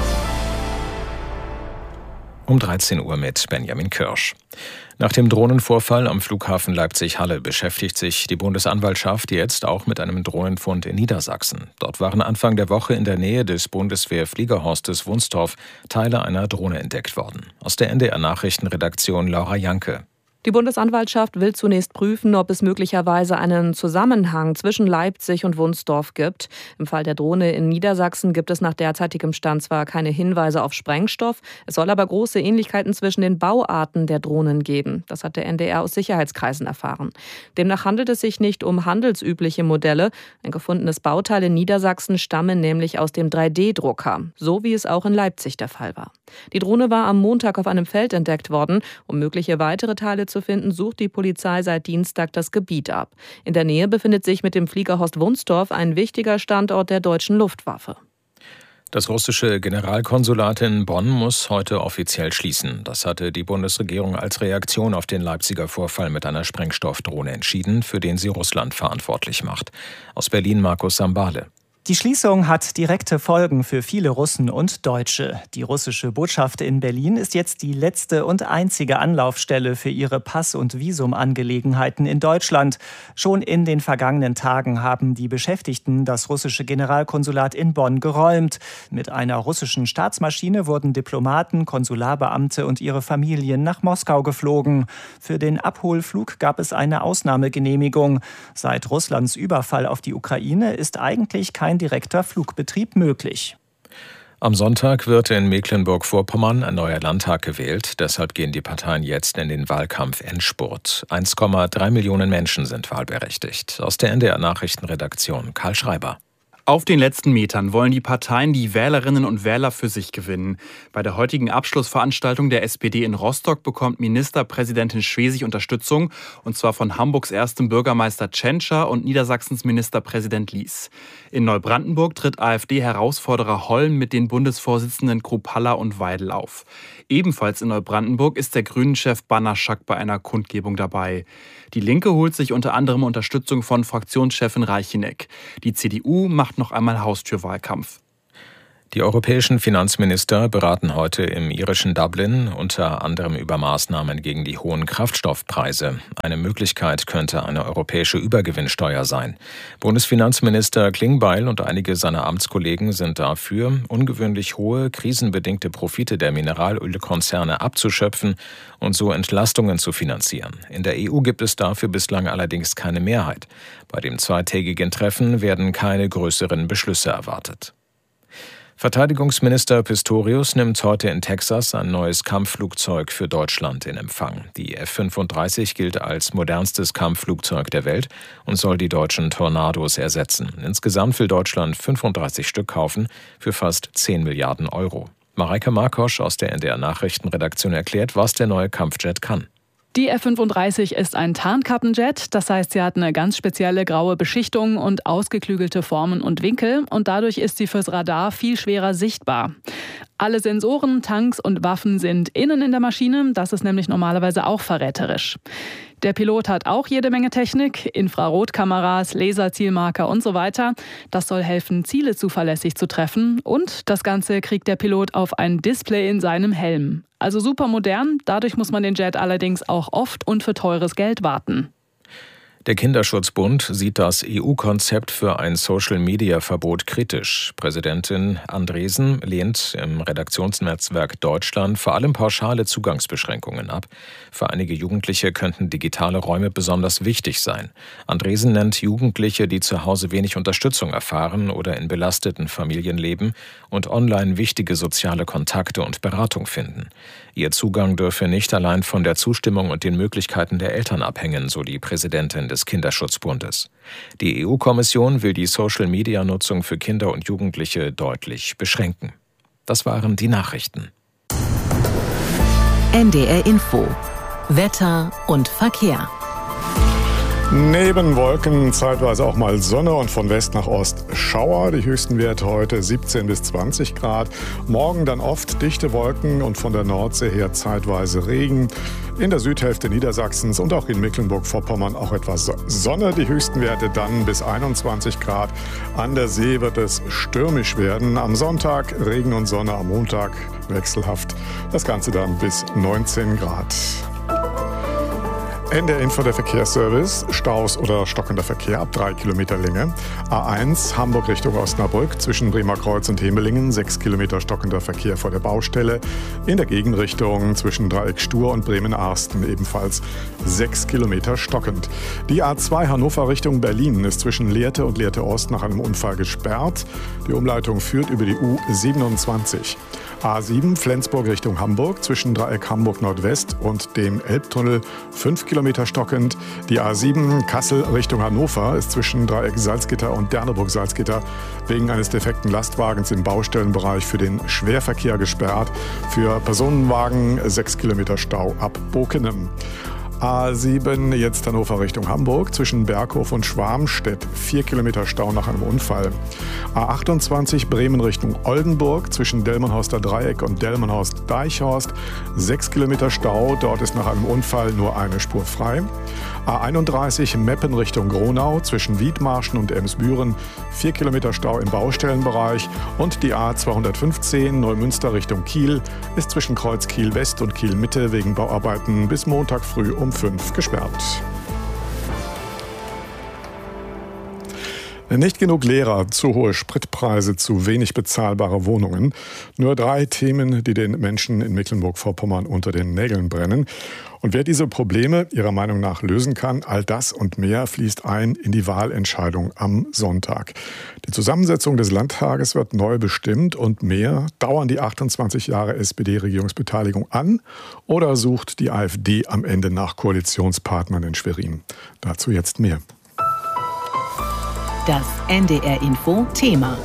[SPEAKER 9] Um 13 Uhr mit Benjamin Kirsch. Nach dem Drohnenvorfall am Flughafen Leipzig-Halle beschäftigt sich die Bundesanwaltschaft jetzt auch mit einem Drohnenfund in Niedersachsen. Dort waren Anfang der Woche in der Nähe des Bundeswehr-Fliegerhorstes Wunstorf Teile einer Drohne entdeckt worden. Aus der NDR-Nachrichtenredaktion Laura Janke.
[SPEAKER 16] Die Bundesanwaltschaft will zunächst prüfen, ob es möglicherweise einen Zusammenhang zwischen Leipzig und Wunstorf gibt. Im Fall der Drohne in Niedersachsen gibt es nach derzeitigem Stand zwar keine Hinweise auf Sprengstoff, es soll aber große Ähnlichkeiten zwischen den Bauarten der Drohnen geben. Das hat der NDR aus Sicherheitskreisen erfahren. Demnach handelt es sich nicht um handelsübliche Modelle. Ein gefundenes Bauteil in Niedersachsen stamme nämlich aus dem 3D-Drucker, so wie es auch in Leipzig der Fall war. Die Drohne war am Montag auf einem Feld entdeckt worden. Um mögliche weitere Teile zu finden, sucht die Polizei seit Dienstag das Gebiet ab. In der Nähe befindet sich mit dem Fliegerhorst Wunstorf ein wichtiger Standort der deutschen Luftwaffe.
[SPEAKER 9] Das russische Generalkonsulat in Bonn muss heute offiziell schließen. Das hatte die Bundesregierung als Reaktion auf den Leipziger Vorfall mit einer Sprengstoffdrohne entschieden, für den sie Russland verantwortlich macht. Aus Berlin Markus Sambale.
[SPEAKER 17] Die Schließung hat direkte Folgen für viele Russen und Deutsche. Die russische Botschaft in Berlin ist jetzt die letzte und einzige Anlaufstelle für ihre Pass- und Visumangelegenheiten in Deutschland. Schon in den vergangenen Tagen haben die Beschäftigten das russische Generalkonsulat in Bonn geräumt. Mit einer russischen Staatsmaschine wurden Diplomaten, Konsularbeamte und ihre Familien nach Moskau geflogen. Für den Abholflug gab es eine Ausnahmegenehmigung. Seit Russlands Überfall auf die Ukraine ist eigentlich kein direkter Flugbetrieb möglich.
[SPEAKER 9] Am Sonntag wird in Mecklenburg-Vorpommern ein neuer Landtag gewählt. Deshalb gehen die Parteien jetzt in den Wahlkampf-Endspurt. 1,3 Millionen Menschen sind wahlberechtigt. Aus der NDR-Nachrichtenredaktion Karl Schreiber.
[SPEAKER 18] Auf den letzten Metern wollen die Parteien die Wählerinnen und Wähler für sich gewinnen. Bei der heutigen Abschlussveranstaltung der SPD in Rostock bekommt Ministerpräsidentin Schwesig Unterstützung, und zwar von Hamburgs erstem Bürgermeister Tschentscher und Niedersachsens Ministerpräsident Lies. In Neubrandenburg tritt AfD-Herausforderer Holm mit den Bundesvorsitzenden Kruppalla und Weidel auf. Ebenfalls in Neubrandenburg ist der Grünen-Chef Banaschak bei einer Kundgebung dabei. Die Linke holt sich unter anderem Unterstützung von Fraktionschefin Reicheneck. Die CDU macht noch einmal Haustürwahlkampf.
[SPEAKER 9] Die europäischen Finanzminister beraten heute im irischen Dublin unter anderem über Maßnahmen gegen die hohen Kraftstoffpreise. Eine Möglichkeit könnte eine europäische Übergewinnsteuer sein. Bundesfinanzminister Klingbeil und einige seiner Amtskollegen sind dafür, ungewöhnlich hohe, krisenbedingte Profite der Mineralölkonzerne abzuschöpfen und so Entlastungen zu finanzieren. In der EU gibt es dafür bislang allerdings keine Mehrheit. Bei dem zweitägigen Treffen werden keine größeren Beschlüsse erwartet. Verteidigungsminister Pistorius nimmt heute in Texas ein neues Kampfflugzeug für Deutschland in Empfang. Die F-35 gilt als modernstes Kampfflugzeug der Welt und soll die deutschen Tornados ersetzen. Insgesamt will Deutschland 35 Stück kaufen für fast 10 Milliarden Euro. Mareike Markosch aus der NDR-Nachrichtenredaktion erklärt, was der neue Kampfjet kann.
[SPEAKER 19] Die F-35 ist ein Tarnkappenjet, das heißt, sie hat eine ganz spezielle graue Beschichtung und ausgeklügelte Formen und Winkel, und dadurch ist sie fürs Radar viel schwerer sichtbar. Alle Sensoren, Tanks und Waffen sind innen in der Maschine, das ist nämlich normalerweise auch verräterisch. Der Pilot hat auch jede Menge Technik, Infrarotkameras, Laserzielmarker und so weiter. Das soll helfen, Ziele zuverlässig zu treffen, und das Ganze kriegt der Pilot auf ein Display in seinem Helm. Also super modern, dadurch muss man den Jet allerdings auch oft und für teures Geld warten.
[SPEAKER 9] Der Kinderschutzbund sieht das EU-Konzept für ein Social-Media-Verbot kritisch. Präsidentin Andresen lehnt im Redaktionsnetzwerk Deutschland vor allem pauschale Zugangsbeschränkungen ab. Für einige Jugendliche könnten digitale Räume besonders wichtig sein. Andresen nennt Jugendliche, die zu Hause wenig Unterstützung erfahren oder in belasteten Familien leben und online wichtige soziale Kontakte und Beratung finden. Ihr Zugang dürfe nicht allein von der Zustimmung und den Möglichkeiten der Eltern abhängen, so die Präsidentin des Kinderschutzbundes. Die EU-Kommission will die Social-Media-Nutzung für Kinder und Jugendliche deutlich beschränken. Das waren die Nachrichten.
[SPEAKER 7] NDR Info. Wetter und Verkehr.
[SPEAKER 20] Neben Wolken zeitweise auch mal Sonne und von West nach Ost Schauer. Die höchsten Werte heute 17 bis 20 Grad. Morgen dann oft dichte Wolken und von der Nordsee her zeitweise Regen. In der Südhälfte Niedersachsens und auch in Mecklenburg-Vorpommern auch etwas Sonne. Die höchsten Werte dann bis 21 Grad. An der See wird es stürmisch werden. Am Sonntag Regen und Sonne, am Montag wechselhaft. Das Ganze dann bis 19 Grad. NDR Info, der Verkehrsservice. Staus oder stockender Verkehr ab 3 Kilometer Länge. A1 Hamburg Richtung Osnabrück zwischen Bremerkreuz und Hemelingen 6 Kilometer stockender Verkehr vor der Baustelle. In der Gegenrichtung zwischen Dreieck Stur und Bremen-Arsten ebenfalls 6 Kilometer stockend. Die A2 Hannover Richtung Berlin ist zwischen Lehrte und Lehrte Ost nach einem Unfall gesperrt. Die Umleitung führt über die U27. A7 Flensburg Richtung Hamburg zwischen Dreieck Hamburg Nordwest und dem Elbtunnel 5 Kilometer stockend. Die A7 Kassel Richtung Hannover ist zwischen Dreieck Salzgitter und Derneburg-Salzgitter wegen eines defekten Lastwagens im Baustellenbereich für den Schwerverkehr gesperrt. Für Personenwagen 6 Kilometer Stau ab Bokenem. A7 jetzt Hannover Richtung Hamburg zwischen Berghof und Schwarmstedt 4 Kilometer Stau nach einem Unfall. A28 Bremen Richtung Oldenburg zwischen Delmenhorster Dreieck und Delmenhorst Deichhorst 6 Kilometer Stau, dort ist nach einem Unfall nur eine Spur frei. A31 Meppen Richtung Gronau zwischen Wiedmarschen und Emsbüren 4 Kilometer Stau im Baustellenbereich, und die A215 Neumünster Richtung Kiel ist zwischen Kreuz Kiel West und Kiel Mitte wegen Bauarbeiten bis Montag früh um 5 gesperrt. Nicht genug Lehrer, zu hohe Spritpreise, zu wenig bezahlbare Wohnungen. Nur 3 Themen, die den Menschen in Mecklenburg-Vorpommern unter den Nägeln brennen. Und wer diese Probleme Ihrer Meinung nach lösen kann, all das und mehr fließt ein in die Wahlentscheidung am Sonntag. Die Zusammensetzung des Landtages wird neu bestimmt und mehr. Dauern die 28 Jahre SPD-Regierungsbeteiligung an oder sucht die AfD am Ende nach Koalitionspartnern in Schwerin? Dazu jetzt mehr.
[SPEAKER 7] Das NDR-Info-Thema.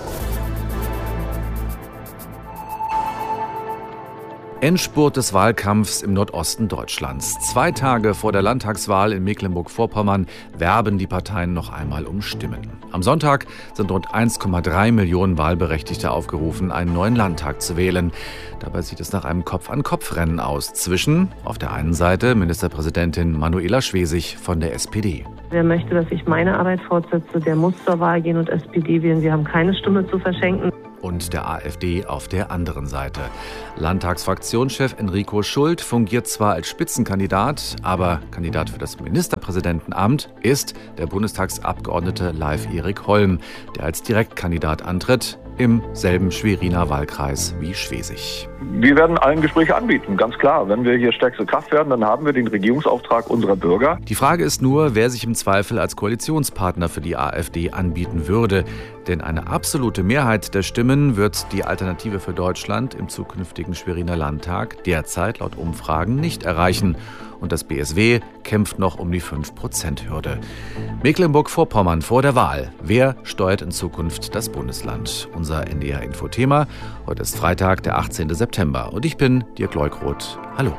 [SPEAKER 21] Endspurt des Wahlkampfs im Nordosten Deutschlands. 2 Tage vor der Landtagswahl in Mecklenburg-Vorpommern werben die Parteien noch einmal um Stimmen. Am Sonntag sind rund 1,3 Millionen Wahlberechtigte aufgerufen, einen neuen Landtag zu wählen. Dabei sieht es nach einem Kopf-an-Kopf-Rennen aus zwischen, auf der einen Seite, Ministerpräsidentin Manuela Schwesig von der SPD.
[SPEAKER 22] Wer möchte, dass ich meine Arbeit fortsetze, der muss zur Wahl gehen und SPD wählen. Wir haben keine Stimme zu verschenken.
[SPEAKER 21] Und der AfD auf der anderen Seite. Landtagsfraktionschef Enrico Schult fungiert zwar als Spitzenkandidat, aber Kandidat für das Ministerpräsidentenamt ist der Bundestagsabgeordnete Leif Erik Holm, der als Direktkandidat antritt, im selben Schweriner Wahlkreis wie Schwesig.
[SPEAKER 2] Wir werden allen Gespräche anbieten, ganz klar. Wenn wir hier stärkste Kraft werden, dann haben wir den Regierungsauftrag unserer Bürger.
[SPEAKER 21] Die Frage ist nur, wer sich im Zweifel als Koalitionspartner für die AfD anbieten würde. Denn eine absolute Mehrheit der Stimmen wird die Alternative für Deutschland im zukünftigen Schweriner Landtag derzeit laut Umfragen nicht erreichen. Und das BSW kämpft noch um die 5%-Hürde. Mecklenburg-Vorpommern vor der Wahl. Wer steuert in Zukunft das Bundesland? Unser NDR-Info-Thema. Heute ist Freitag, der 18. September. Und ich bin Dirk Leukroth. Hallo.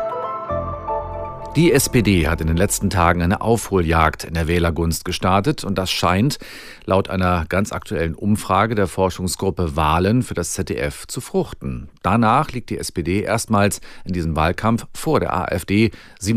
[SPEAKER 21] Die SPD hat in den letzten Tagen eine Aufholjagd in der Wählergunst gestartet und das scheint laut einer ganz aktuellen Umfrage der Forschungsgruppe Wahlen für das ZDF zu fruchten. Danach liegt die SPD erstmals in diesem Wahlkampf vor der AfD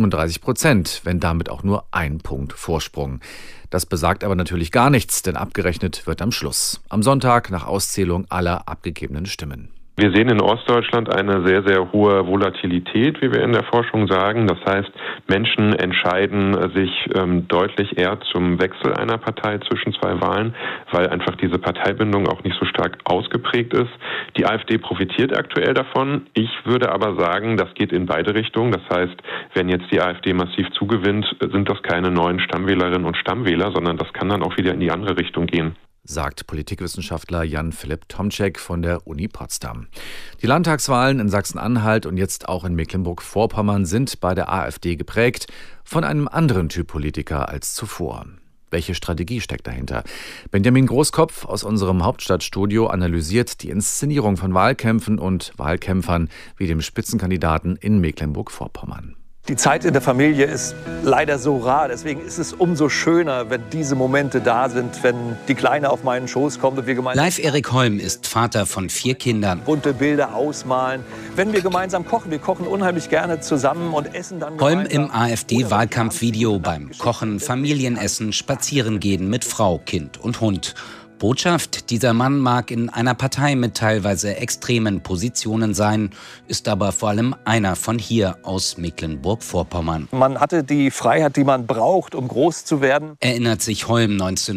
[SPEAKER 21] 37%, wenn damit auch nur 1 Punkt Vorsprung. Das besagt aber natürlich gar nichts, denn abgerechnet wird am Schluss. Am Sonntag nach Auszählung aller abgegebenen Stimmen.
[SPEAKER 23] Wir sehen in Ostdeutschland eine sehr, sehr hohe Volatilität, wie wir in der Forschung sagen. Das heißt, Menschen entscheiden sich deutlich eher zum Wechsel einer Partei zwischen 2 Wahlen, weil einfach diese Parteibindung auch nicht so stark ausgeprägt ist. Die AfD profitiert aktuell davon. Ich würde aber sagen, das geht in beide Richtungen. Das heißt, wenn jetzt die AfD massiv zugewinnt, sind das keine neuen Stammwählerinnen und Stammwähler, sondern das kann dann auch wieder in die andere Richtung gehen,
[SPEAKER 21] sagt Politikwissenschaftler Jan-Philipp Tomczek von der Uni Potsdam. Die Landtagswahlen in Sachsen-Anhalt und jetzt auch in Mecklenburg-Vorpommern sind bei der AfD geprägt von einem anderen Typ Politiker als zuvor. Welche Strategie steckt dahinter? Benjamin Großkopf aus unserem Hauptstadtstudio analysiert die Inszenierung von Wahlkämpfen und Wahlkämpfern wie dem Spitzenkandidaten in Mecklenburg-Vorpommern.
[SPEAKER 2] Die Zeit in der Familie ist leider so rar. Deswegen ist es umso schöner, wenn diese Momente da sind, wenn die Kleine auf meinen Schoß kommt und wir gemeinsam...
[SPEAKER 3] Leif Erik Holm ist Vater von 4 Kindern.
[SPEAKER 2] Bunte Bilder ausmalen. Wenn wir gemeinsam kochen, wir kochen unheimlich gerne zusammen und essen dann
[SPEAKER 3] Holm
[SPEAKER 2] gemeinsam.
[SPEAKER 3] im AfD-Wahlkampfvideo beim Kochen, Familienessen, Spazierengehen mit Frau, Kind und Hund. Botschaft, dieser Mann mag in einer Partei mit teilweise extremen Positionen sein, ist aber vor allem einer von hier aus Mecklenburg-Vorpommern.
[SPEAKER 2] Man hatte die Freiheit, die man braucht, um groß zu werden.
[SPEAKER 3] Erinnert sich Holm,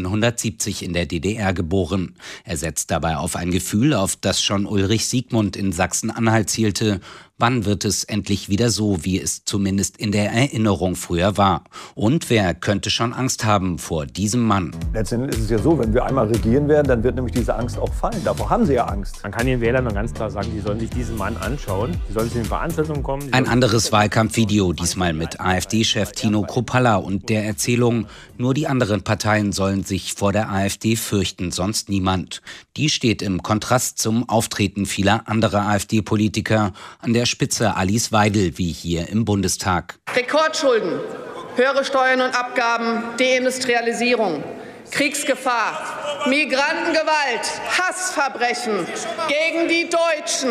[SPEAKER 3] 1970 in der DDR geboren. Er setzt dabei auf ein Gefühl, auf das schon Ulrich Siegmund in Sachsen-Anhalt zielte. Wann wird es endlich wieder so, wie es zumindest in der Erinnerung früher war? Und wer könnte schon Angst haben vor diesem Mann?
[SPEAKER 2] Letztendlich ist es ja so, wenn wir einmal regieren werden, dann wird nämlich diese Angst auch fallen. Davor haben sie ja Angst.
[SPEAKER 4] Man kann den Wählern dann ganz klar sagen, die sollen sich diesen Mann anschauen. Die sollen zu den Veranstaltungen kommen.
[SPEAKER 3] Ein anderes Wahlkampfvideo, diesmal mit AfD-Chef Tino Kruppalla und der Erzählung, nur die anderen Parteien sollen sich vor der AfD fürchten, sonst niemand. Die steht im Kontrast zum Auftreten vieler anderer AfD-Politiker, an der Spitze Alice Weidel, wie hier im Bundestag.
[SPEAKER 5] Rekordschulden, höhere Steuern und Abgaben, Deindustrialisierung, Kriegsgefahr, Migrantengewalt, Hassverbrechen gegen die Deutschen.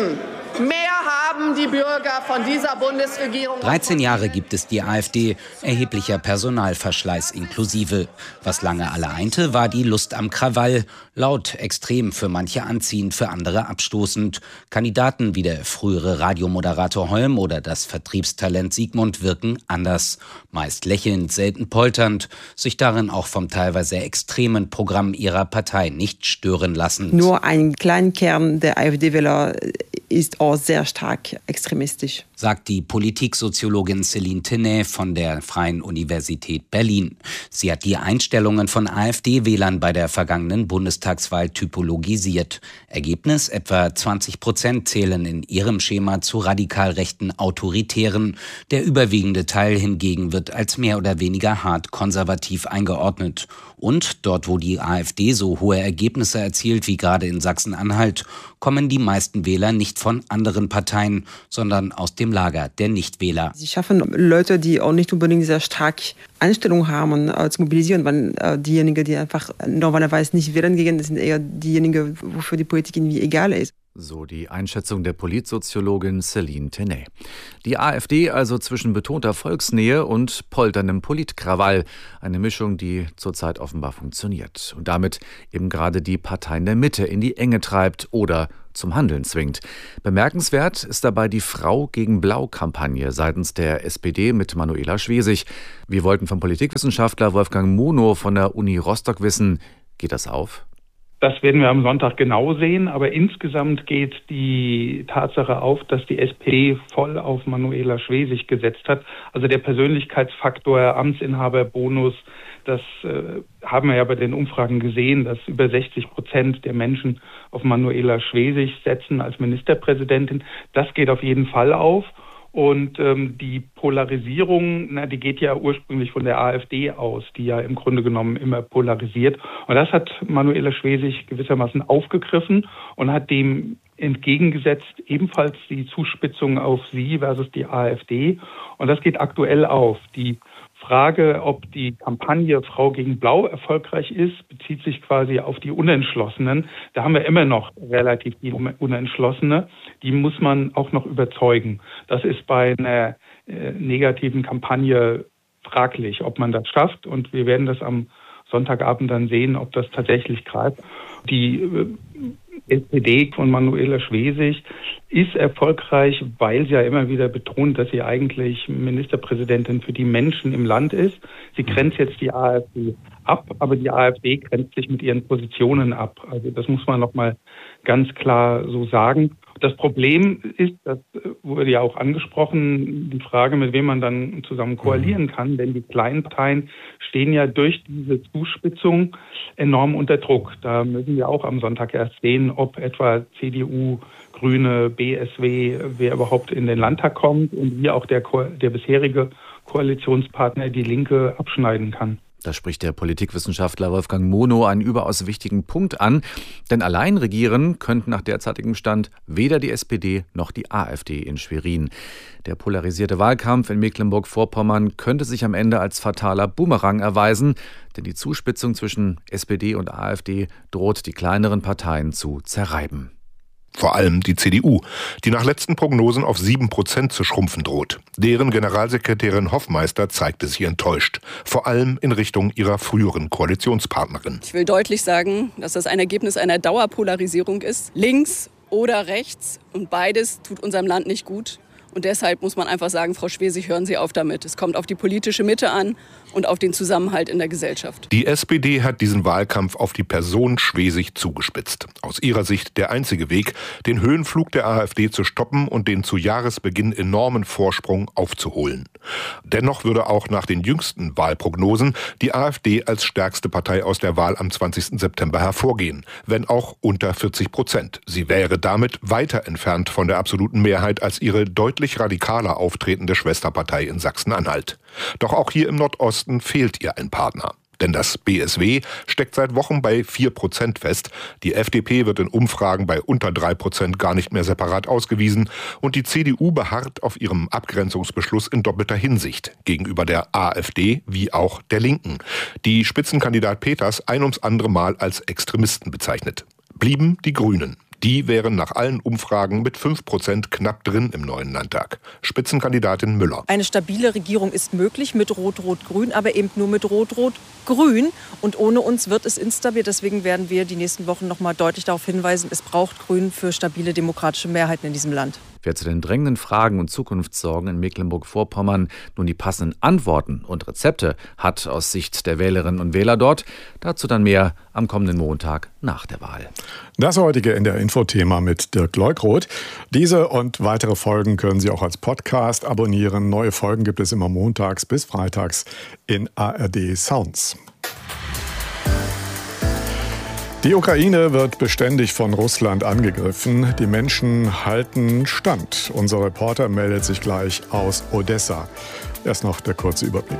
[SPEAKER 5] Mehr haben die Bürger von dieser Bundesregierung.
[SPEAKER 3] 13 Jahre gibt es die AfD, erheblicher Personalverschleiß inklusive. Was lange alle einte, war die Lust am Krawall. Laut, extrem, für manche anziehend, für andere abstoßend. Kandidaten wie der frühere Radiomoderator Holm oder das Vertriebstalent Sigmund wirken anders. Meist lächelnd, selten polternd, sich darin auch vom teilweise extremen Programm ihrer Partei nicht stören lassen.
[SPEAKER 6] Nur ein kleiner Kern der AfD-Wähler ist auch sehr stark extremistisch,
[SPEAKER 3] sagt die Politiksoziologin Celine Tenay von der Freien Universität Berlin. Sie hat die Einstellungen von AfD-Wählern bei der vergangenen Bundestagswahl typologisiert. Ergebnis: etwa 20% zählen in ihrem Schema zu radikal rechten Autoritären. Der überwiegende Teil hingegen wird als mehr oder weniger hart konservativ eingeordnet. Und dort, wo die AfD so hohe Ergebnisse erzielt wie gerade in Sachsen-Anhalt, kommen die meisten Wähler nicht von anderen Parteien, sondern aus dem Lager der Nichtwähler.
[SPEAKER 6] Sie schaffen Leute, die auch nicht unbedingt sehr stark Einstellung haben, zu mobilisieren, weil diejenigen, die einfach normalerweise nicht wählen gehen, das sind eher diejenigen, wofür die Politik irgendwie egal ist.
[SPEAKER 21] So die Einschätzung der Politsoziologin Celine Tenay. Die AfD also zwischen betonter Volksnähe und polterndem Politkrawall. Eine Mischung, die zurzeit offenbar funktioniert. Und damit eben gerade die Parteien der Mitte in die Enge treibt oder zum Handeln zwingt. Bemerkenswert ist dabei die Frau gegen Blau-Kampagne seitens der SPD mit Manuela Schwesig. Wir wollten vom Politikwissenschaftler Wolfgang Munow von der Uni Rostock wissen, geht das auf?
[SPEAKER 8] Das werden wir am Sonntag genau sehen, aber insgesamt geht die Tatsache auf, dass die SPD voll auf Manuela Schwesig gesetzt hat. Also der Persönlichkeitsfaktor, Amtsinhaberbonus, das haben wir ja bei den Umfragen gesehen, dass über 60% der Menschen auf Manuela Schwesig setzen als Ministerpräsidentin. Das geht auf jeden Fall auf. Und die Polarisierung, die geht ja ursprünglich von der AfD aus, die ja im Grunde genommen immer polarisiert. Und das hat Manuela Schwesig gewissermaßen aufgegriffen und hat dem entgegengesetzt ebenfalls die Zuspitzung auf sie versus die AfD. Und das geht aktuell auf. Die Frage, ob die Kampagne Frau gegen Blau erfolgreich ist, bezieht sich quasi auf die Unentschlossenen. Da haben wir immer noch relativ viele Unentschlossene. Die muss man auch noch überzeugen. Das ist bei einer negativen Kampagne fraglich, ob man das schafft. Und wir werden das am Sonntagabend dann sehen, ob das tatsächlich greift. Die SPD von Manuela Schwesig ist erfolgreich, weil sie ja immer wieder betont, dass sie eigentlich Ministerpräsidentin für die Menschen im Land ist. Sie grenzt jetzt die AfD ab, aber die AfD grenzt sich mit ihren Positionen ab. Also das muss man noch mal ganz klar so sagen. Das Problem ist, das wurde ja auch angesprochen, die Frage, mit wem man dann zusammen koalieren kann, denn die kleinen Parteien stehen ja durch diese Zuspitzung enorm unter Druck. Da müssen wir auch am Sonntag erst sehen, ob etwa CDU, Grüne, BSW, wer überhaupt in den Landtag kommt und wie auch der bisherige Koalitionspartner die Linke abschneiden kann.
[SPEAKER 21] Da spricht der Politikwissenschaftler Wolfgang Munow einen überaus wichtigen Punkt an. Denn allein regieren könnten nach derzeitigem Stand weder die SPD noch die AfD in Schwerin. Der polarisierte Wahlkampf in Mecklenburg-Vorpommern könnte sich am Ende als fataler Bumerang erweisen. Denn die Zuspitzung zwischen SPD und AfD droht die kleineren Parteien zu zerreiben.
[SPEAKER 10] Vor allem die CDU, die nach letzten Prognosen auf 7% zu schrumpfen droht. Deren Generalsekretärin Hoffmeister zeigte sich enttäuscht, vor allem in Richtung ihrer früheren Koalitionspartnerin.
[SPEAKER 24] Ich will deutlich sagen, dass das ein Ergebnis einer Dauerpolarisierung ist, links oder rechts, und beides tut unserem Land nicht gut. Und deshalb muss man einfach sagen, Frau Schwesig, hören Sie auf damit. Es kommt auf die politische Mitte an und auf den Zusammenhalt in der Gesellschaft.
[SPEAKER 10] Die SPD hat diesen Wahlkampf auf die Person Schwesig zugespitzt. Aus ihrer Sicht der einzige Weg, den Höhenflug der AfD zu stoppen und den zu Jahresbeginn enormen Vorsprung aufzuholen. Dennoch würde auch nach den jüngsten Wahlprognosen die AfD als stärkste Partei aus der Wahl am 20. September hervorgehen, wenn auch unter 40%. Sie wäre damit weiter entfernt von der absoluten Mehrheit als ihre deutlich radikaler auftretende Schwesterpartei in Sachsen-Anhalt. Doch auch hier im Nordosten fehlt ihr ein Partner. Denn das BSW steckt seit Wochen bei 4% fest. Die FDP wird in Umfragen bei unter 3% gar nicht mehr separat ausgewiesen. Und die CDU beharrt auf ihrem Abgrenzungsbeschluss in doppelter Hinsicht gegenüber der AfD wie auch der Linken, die Spitzenkandidat Peters ein ums andere Mal als Extremisten bezeichnet. Blieben die Grünen. Die wären nach allen Umfragen mit 5% knapp drin im neuen Landtag. Spitzenkandidatin Müller.
[SPEAKER 11] Eine stabile Regierung ist möglich mit Rot-Rot-Grün, aber eben nur mit Rot-Rot-Grün. Und ohne uns wird es instabil. Deswegen werden wir die nächsten Wochen noch mal deutlich darauf hinweisen, es braucht Grün für stabile demokratische Mehrheiten in diesem Land.
[SPEAKER 21] Wer zu den drängenden Fragen und Zukunftssorgen in Mecklenburg-Vorpommern nun die passenden Antworten und Rezepte hat aus Sicht der Wählerinnen und Wähler dort, dazu dann mehr am kommenden Montag nach der Wahl.
[SPEAKER 20] Das heutige NDR-Info-Thema mit Dirk Leukroth. Diese und weitere Folgen können Sie auch als Podcast abonnieren. Neue Folgen gibt es immer montags bis freitags in ARD Sounds. Die Ukraine wird beständig von Russland angegriffen. Die Menschen halten stand. Unser Reporter meldet sich gleich aus Odessa. Erst noch der kurze Überblick.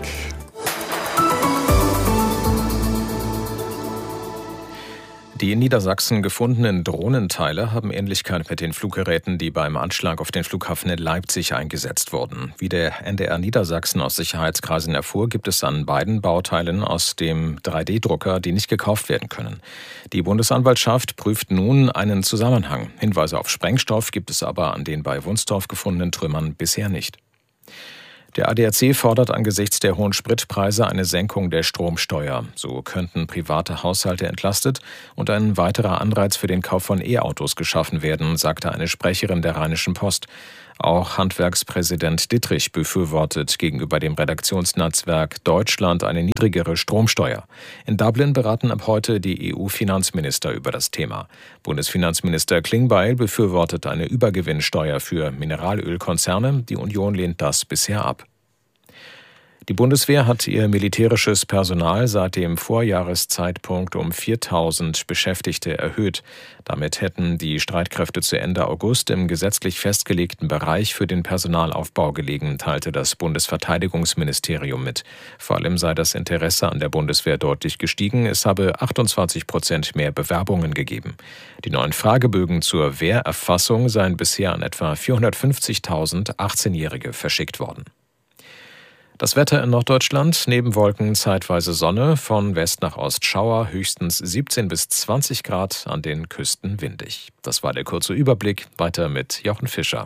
[SPEAKER 9] Die in Niedersachsen gefundenen Drohnenteile haben Ähnlichkeit mit den Fluggeräten, die beim Anschlag auf den Flughafen in Leipzig eingesetzt wurden. Wie der NDR Niedersachsen aus Sicherheitskreisen erfuhr, gibt es an beiden Bauteilen aus dem 3D-Drucker, die nicht gekauft werden können. Die Bundesanwaltschaft prüft nun einen Zusammenhang. Hinweise auf Sprengstoff gibt es aber an den bei Wunstorf gefundenen Trümmern bisher nicht. Der ADAC fordert angesichts der hohen Spritpreise eine Senkung der Stromsteuer. So könnten private Haushalte entlastet und ein weiterer Anreiz für den Kauf von E-Autos geschaffen werden, sagte eine Sprecherin der Rheinischen Post. Auch Handwerkspräsident Dittrich befürwortet gegenüber dem Redaktionsnetzwerk Deutschland eine niedrigere Stromsteuer. In Dublin beraten ab heute die EU-Finanzminister über das Thema. Bundesfinanzminister Klingbeil befürwortet eine Übergewinnsteuer für Mineralölkonzerne. Die Union lehnt das bisher ab. Die Bundeswehr hat ihr militärisches Personal seit dem Vorjahreszeitpunkt um 4.000 Beschäftigte erhöht. Damit hätten die Streitkräfte zu Ende August im gesetzlich festgelegten Bereich für den Personalaufbau gelegen, teilte das Bundesverteidigungsministerium mit. Vor allem sei das Interesse an der Bundeswehr deutlich gestiegen. Es habe 28% mehr Bewerbungen gegeben. Die neuen Fragebögen zur Wehrerfassung seien bisher an etwa 450.000 18-Jährige verschickt worden. Das Wetter in Norddeutschland, neben Wolken zeitweise Sonne, von West nach Ost Schauer, höchstens 17 bis 20 Grad, an den Küsten windig. Das war der kurze Überblick, weiter mit Jochen Fischer.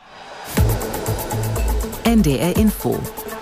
[SPEAKER 7] NDR Info.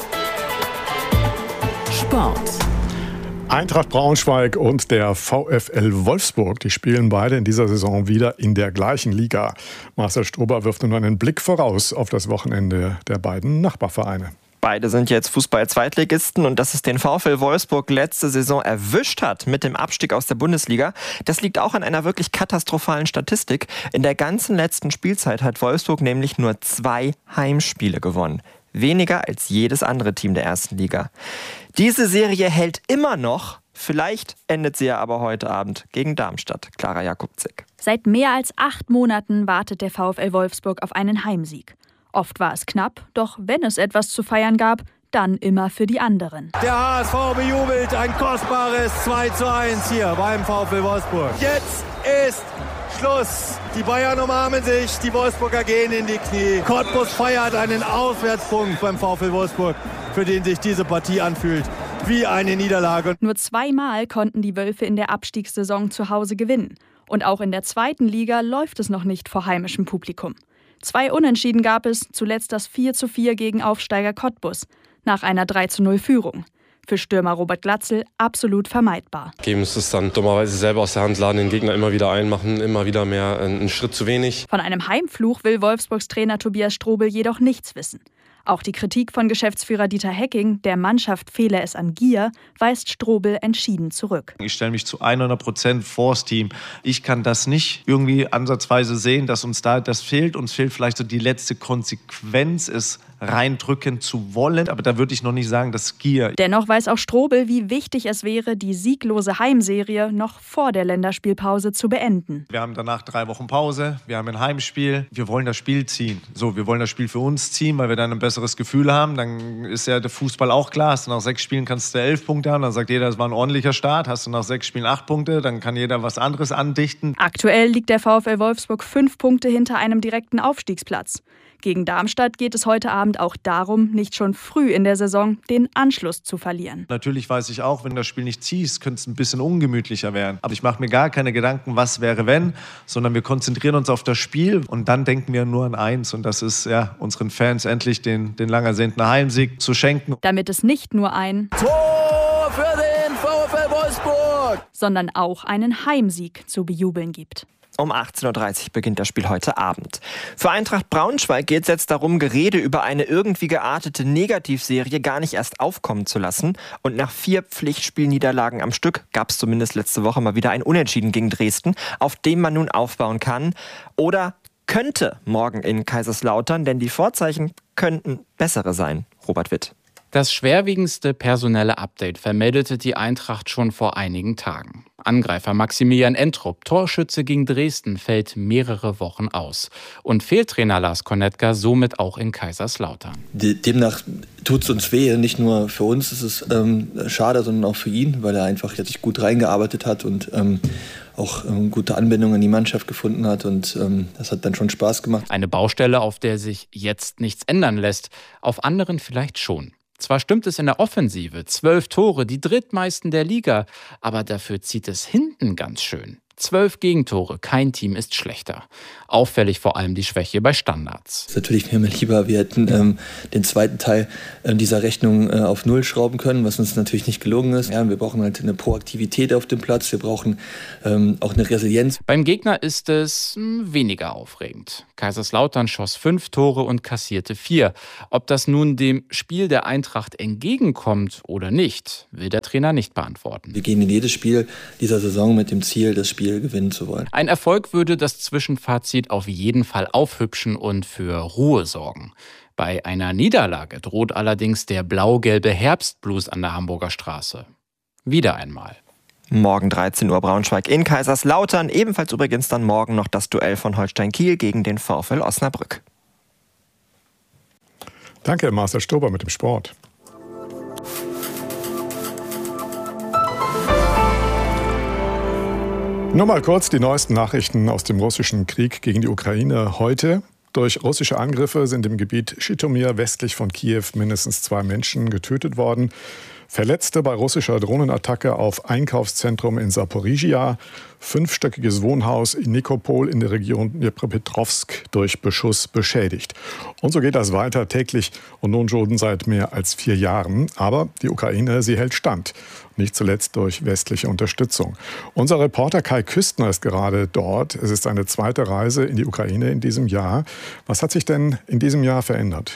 [SPEAKER 7] Sport.
[SPEAKER 20] Eintracht Braunschweig und der VfL Wolfsburg, die spielen beide in dieser Saison wieder in der gleichen Liga. Marcel Strober wirft nun einen Blick voraus auf das Wochenende der beiden Nachbarvereine.
[SPEAKER 12] Beide sind jetzt Fußball-Zweitligisten und dass es den VfL Wolfsburg letzte Saison erwischt hat mit dem Abstieg aus der Bundesliga, das liegt auch an einer wirklich katastrophalen Statistik. In der ganzen letzten Spielzeit hat Wolfsburg nämlich nur 2 Heimspiele gewonnen. Weniger als jedes andere Team der ersten Liga. Diese Serie hält immer noch. Vielleicht endet sie ja aber heute Abend gegen Darmstadt. Clara Jakubczyk.
[SPEAKER 13] Seit mehr als 8 Monaten wartet der VfL Wolfsburg auf einen Heimsieg. Oft war es knapp, doch wenn es etwas zu feiern gab, dann immer für die anderen.
[SPEAKER 14] Der HSV bejubelt ein kostbares 2:1 hier beim VfL Wolfsburg. Jetzt ist Schluss. Die Bayern umarmen sich, die Wolfsburger gehen in die Knie. Cottbus feiert einen Auswärtspunkt beim VfL Wolfsburg, für den sich diese Partie anfühlt wie eine Niederlage.
[SPEAKER 13] Nur 2-mal konnten die Wölfe in der Abstiegssaison zu Hause gewinnen. Und auch in der zweiten Liga läuft es noch nicht vor heimischem Publikum. 2 Unentschieden gab es, zuletzt das 4:4 gegen Aufsteiger Cottbus, nach einer 3:0 Führung. Für Stürmer Robert Glatzel absolut vermeidbar.
[SPEAKER 25] Geben es dann dummerweise selber aus der Hand, laden den Gegner immer wieder ein, machen immer wieder mehr einen Schritt zu wenig.
[SPEAKER 13] Von einem Heimfluch will Wolfsburgs Trainer Tobias Strobel jedoch nichts wissen. Auch die Kritik von Geschäftsführer Dieter Hecking, der Mannschaft fehle es an Gier, weist Strobel entschieden zurück.
[SPEAKER 26] Ich stelle mich zu 100% vors Team. Ich kann das nicht irgendwie ansatzweise sehen, dass uns da das fehlt. Uns fehlt vielleicht so die letzte Konsequenz, es reindrücken zu wollen. Aber da würde ich noch nicht sagen, dass Gier.
[SPEAKER 13] Dennoch weiß auch Strobel, wie wichtig es wäre, die sieglose Heimserie noch vor der Länderspielpause zu beenden.
[SPEAKER 26] Wir haben danach 3 Wochen Pause, wir haben ein Heimspiel. Wir wollen das Spiel ziehen. Wir wollen das Spiel für uns ziehen, weil wir dann ein besseres Gefühl haben. Dann ist ja der Fußball auch klar. Hast du nach 6 Spielen kannst du 11 Punkte haben. Dann sagt jeder, es war ein ordentlicher Start. Hast du nach 6 Spielen 8 Punkte, dann kann jeder was anderes andichten.
[SPEAKER 13] Aktuell liegt der VfL Wolfsburg 5 Punkte hinter einem direkten Aufstiegsplatz. Gegen Darmstadt geht es heute Abend auch darum, nicht schon früh in der Saison den Anschluss zu verlieren.
[SPEAKER 26] Natürlich weiß ich auch, wenn das Spiel nicht ziehst, könnte es ein bisschen ungemütlicher werden. Aber ich mache mir gar keine Gedanken, was wäre wenn, sondern wir konzentrieren uns auf das Spiel und dann denken wir nur an eins. Und das ist unseren Fans endlich den lang ersehnten Heimsieg zu schenken.
[SPEAKER 13] Damit es nicht nur ein
[SPEAKER 14] Tor für den VfL Wolfsburg,
[SPEAKER 13] sondern auch einen Heimsieg zu bejubeln gibt.
[SPEAKER 12] Um 18:30 Uhr beginnt das Spiel heute Abend. Für Eintracht Braunschweig geht es jetzt darum, Gerede über eine irgendwie geartete Negativserie gar nicht erst aufkommen zu lassen. Und nach 4 Pflichtspielniederlagen am Stück gab es zumindest letzte Woche mal wieder ein Unentschieden gegen Dresden, auf dem man nun aufbauen kann. Oder könnte morgen in Kaiserslautern, denn die Vorzeichen könnten bessere sein. Robert Witt.
[SPEAKER 1] Das schwerwiegendste personelle Update vermeldete die Eintracht schon vor einigen Tagen. Angreifer Maximilian Entrup, Torschütze gegen Dresden, fällt mehrere Wochen aus. Und Fehltrainer Lars Konetka somit auch in Kaiserslautern.
[SPEAKER 15] Demnach tut es uns weh. Nicht nur für uns ist es schade, sondern auch für ihn, weil er einfach sich gut reingearbeitet hat und auch gute Anbindung an die Mannschaft gefunden hat. Und das hat dann schon Spaß gemacht.
[SPEAKER 1] Eine Baustelle, auf der sich jetzt nichts ändern lässt, auf anderen vielleicht schon. Zwar stimmt es in der Offensive, 12 Tore, die drittmeisten der Liga, aber dafür zieht es hinten ganz schön. 12 Gegentore, kein Team ist schlechter. Auffällig vor allem die Schwäche bei Standards.
[SPEAKER 15] Natürlich wäre mir lieber, wir hätten den zweiten Teil dieser Rechnung auf Null schrauben können, was uns natürlich nicht gelungen ist. Ja, wir brauchen halt eine Proaktivität auf dem Platz, wir brauchen auch eine Resilienz.
[SPEAKER 1] Beim Gegner ist es weniger aufregend. Kaiserslautern schoss 5 Tore und kassierte 4. Ob das nun dem Spiel der Eintracht entgegenkommt oder nicht, will der Trainer nicht beantworten.
[SPEAKER 15] Wir gehen in jedes Spiel dieser Saison mit dem Ziel, das Spiel gewinnen zu wollen.
[SPEAKER 1] Ein Erfolg würde das Zwischenfazit auf jeden Fall aufhübschen und für Ruhe sorgen. Bei einer Niederlage droht allerdings der blau-gelbe Herbstblues an der Hamburger Straße. Wieder einmal.
[SPEAKER 12] Morgen 13 Uhr Braunschweig in Kaiserslautern. Ebenfalls übrigens dann morgen noch das Duell von Holstein Kiel gegen den VfL Osnabrück.
[SPEAKER 20] Danke, Marcel Stober mit dem Sport. Nur mal kurz die neuesten Nachrichten aus dem russischen Krieg gegen die Ukraine heute. Durch russische Angriffe sind im Gebiet Schitomir westlich von Kiew mindestens 2 Menschen getötet worden. Verletzte bei russischer Drohnenattacke auf Einkaufszentrum in Saporizhia, 5-stöckiges Wohnhaus in Nikopol in der Region Dnipropetrovsk durch Beschuss beschädigt. Und so geht das weiter täglich und nun schon seit mehr als 4 Jahren. Aber die Ukraine, sie hält stand. Nicht zuletzt durch westliche Unterstützung. Unser Reporter Kai Küstner ist gerade dort. Es ist seine zweite Reise in die Ukraine in diesem Jahr. Was hat sich denn in diesem Jahr verändert?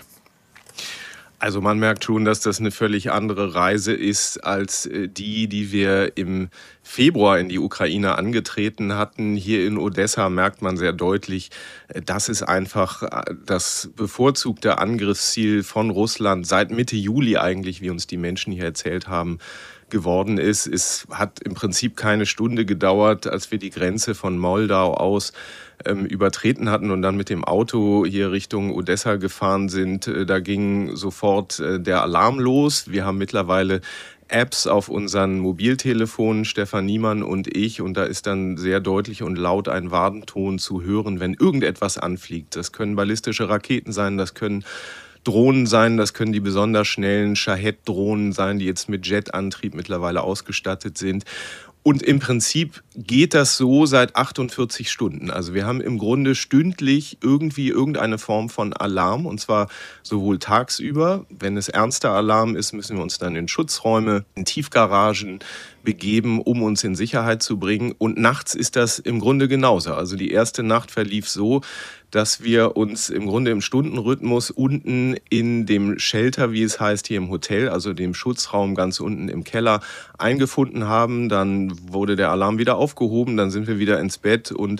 [SPEAKER 16] Also man merkt schon, dass das eine völlig andere Reise ist als die wir im Februar in die Ukraine angetreten hatten. Hier in Odessa merkt man sehr deutlich, das ist einfach das bevorzugte Angriffsziel von Russland seit Mitte Juli eigentlich, wie uns die Menschen hier erzählt haben, geworden ist. Es hat im Prinzip keine Stunde gedauert, als wir die Grenze von Moldau aus übertreten hatten und dann mit dem Auto hier Richtung Odessa gefahren sind. Da ging sofort der Alarm los. Wir haben mittlerweile Apps auf unseren Mobiltelefonen, Stefan Niemann und ich, und da ist dann sehr deutlich und laut ein Warnton zu hören, wenn irgendetwas anfliegt. Das können ballistische Raketen sein, das können Drohnen sein, das können die besonders schnellen Shahed-Drohnen sein, die jetzt mit Jetantrieb mittlerweile ausgestattet sind. Und im Prinzip geht das so seit 48 Stunden. Also wir haben im Grunde stündlich irgendwie irgendeine Form von Alarm, und zwar sowohl tagsüber. Wenn es ernster Alarm ist, müssen wir uns dann in Schutzräume, in Tiefgaragen begeben, um uns in Sicherheit zu bringen. Und nachts ist das im Grunde genauso. Also die erste Nacht verlief so, dass wir uns im Grunde im Stundenrhythmus unten in dem Shelter, wie es heißt, hier im Hotel, also dem Schutzraum ganz unten im Keller, eingefunden haben. Dann wurde der Alarm wieder aufgehoben, dann sind wir wieder ins Bett und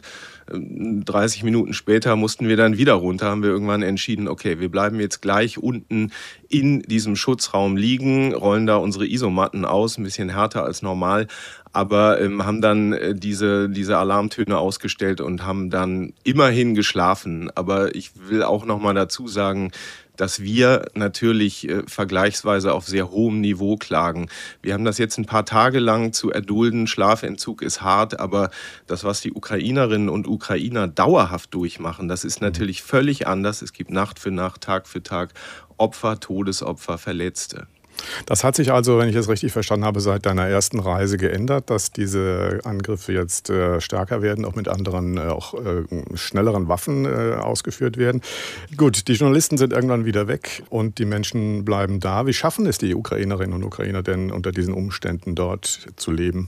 [SPEAKER 16] 30 Minuten später mussten wir dann wieder runter, haben wir irgendwann entschieden, okay, wir bleiben jetzt gleich unten in diesem Schutzraum liegen, rollen da unsere Isomatten aus, ein bisschen härter als normal, aber haben dann diese Alarmtöne ausgestellt und haben dann immerhin geschlafen. Aber ich will auch noch mal dazu sagen, dass wir natürlich vergleichsweise auf sehr hohem Niveau klagen. Wir haben das jetzt ein paar Tage lang zu erdulden. Schlafentzug ist hart, aber das, was die Ukrainerinnen und Ukrainer dauerhaft durchmachen, das ist natürlich völlig anders. Es gibt Nacht für Nacht, Tag für Tag Opfer, Todesopfer, Verletzte.
[SPEAKER 20] Das hat sich also, wenn ich es richtig verstanden habe, seit deiner ersten Reise geändert, dass diese Angriffe jetzt stärker werden, auch mit anderen, auch schnelleren Waffen ausgeführt werden. Gut, die Journalisten sind irgendwann wieder weg und die Menschen bleiben da. Wie schaffen es die Ukrainerinnen und Ukrainer denn, unter diesen Umständen dort zu leben?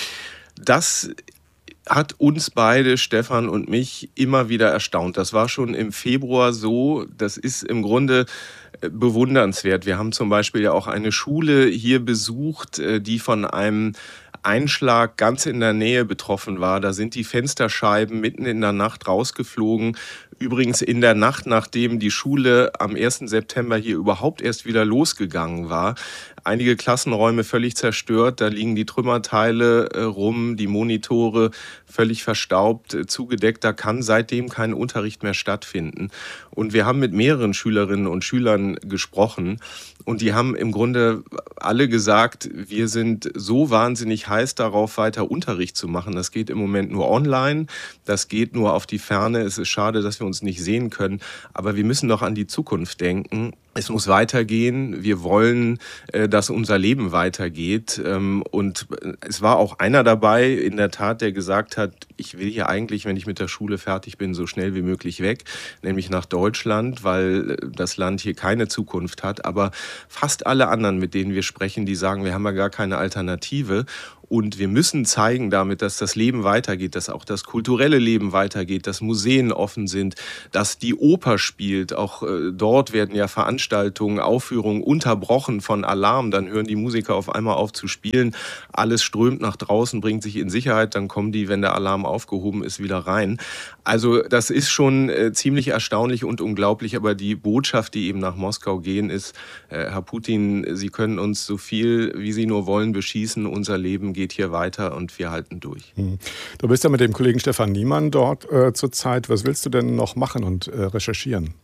[SPEAKER 16] Das hat uns beide, Stefan und mich, immer wieder erstaunt. Das war schon im Februar so. Das ist im Grunde bewundernswert. Wir haben zum Beispiel ja auch eine Schule hier besucht, die von einem Einschlag ganz in der Nähe betroffen war. Da sind die Fensterscheiben mitten in der Nacht rausgeflogen. Übrigens in der Nacht, nachdem die Schule am 1. September hier überhaupt erst wieder losgegangen war. Einige Klassenräume völlig zerstört, da liegen die Trümmerteile rum, die Monitore völlig verstaubt, zugedeckt. Da kann seitdem kein Unterricht mehr stattfinden. Und wir haben mit mehreren Schülerinnen und Schülern gesprochen. Und die haben im Grunde alle gesagt, wir sind so wahnsinnig heiß darauf, weiter Unterricht zu machen. Das geht im Moment nur online, das geht nur auf die Ferne. Es ist schade, dass wir uns nicht sehen können. Aber wir müssen doch an die Zukunft denken. Es muss weitergehen. Wir wollen, dass unser Leben weitergeht. Und es war auch einer dabei, in der Tat, der gesagt hat, ich will hier eigentlich, wenn ich mit der Schule fertig bin, so schnell wie möglich weg, nämlich nach Deutschland, weil das Land hier keine Zukunft hat. Aber fast alle anderen, mit denen wir sprechen, die sagen, wir haben ja gar keine Alternative. Und wir müssen zeigen damit, dass das Leben weitergeht, dass auch das kulturelle Leben weitergeht, dass Museen offen sind, dass die Oper spielt. Auch dort werden ja Veranstaltungen, Aufführungen unterbrochen von Alarm. Dann hören die Musiker auf einmal auf zu spielen. Alles strömt nach draußen, bringt sich in Sicherheit. Dann kommen die, wenn der Alarm aufgehoben ist, wieder rein. Also das ist schon ziemlich erstaunlich und unglaublich. Aber die Botschaft, die eben nach Moskau gehen, ist, Herr Putin, Sie können uns so viel, wie Sie nur wollen, beschießen. Unser Leben geht hier weiter und wir halten durch.
[SPEAKER 20] Du bist ja mit dem Kollegen Stefan Niemann dort zurzeit. Was willst du denn noch machen und recherchieren?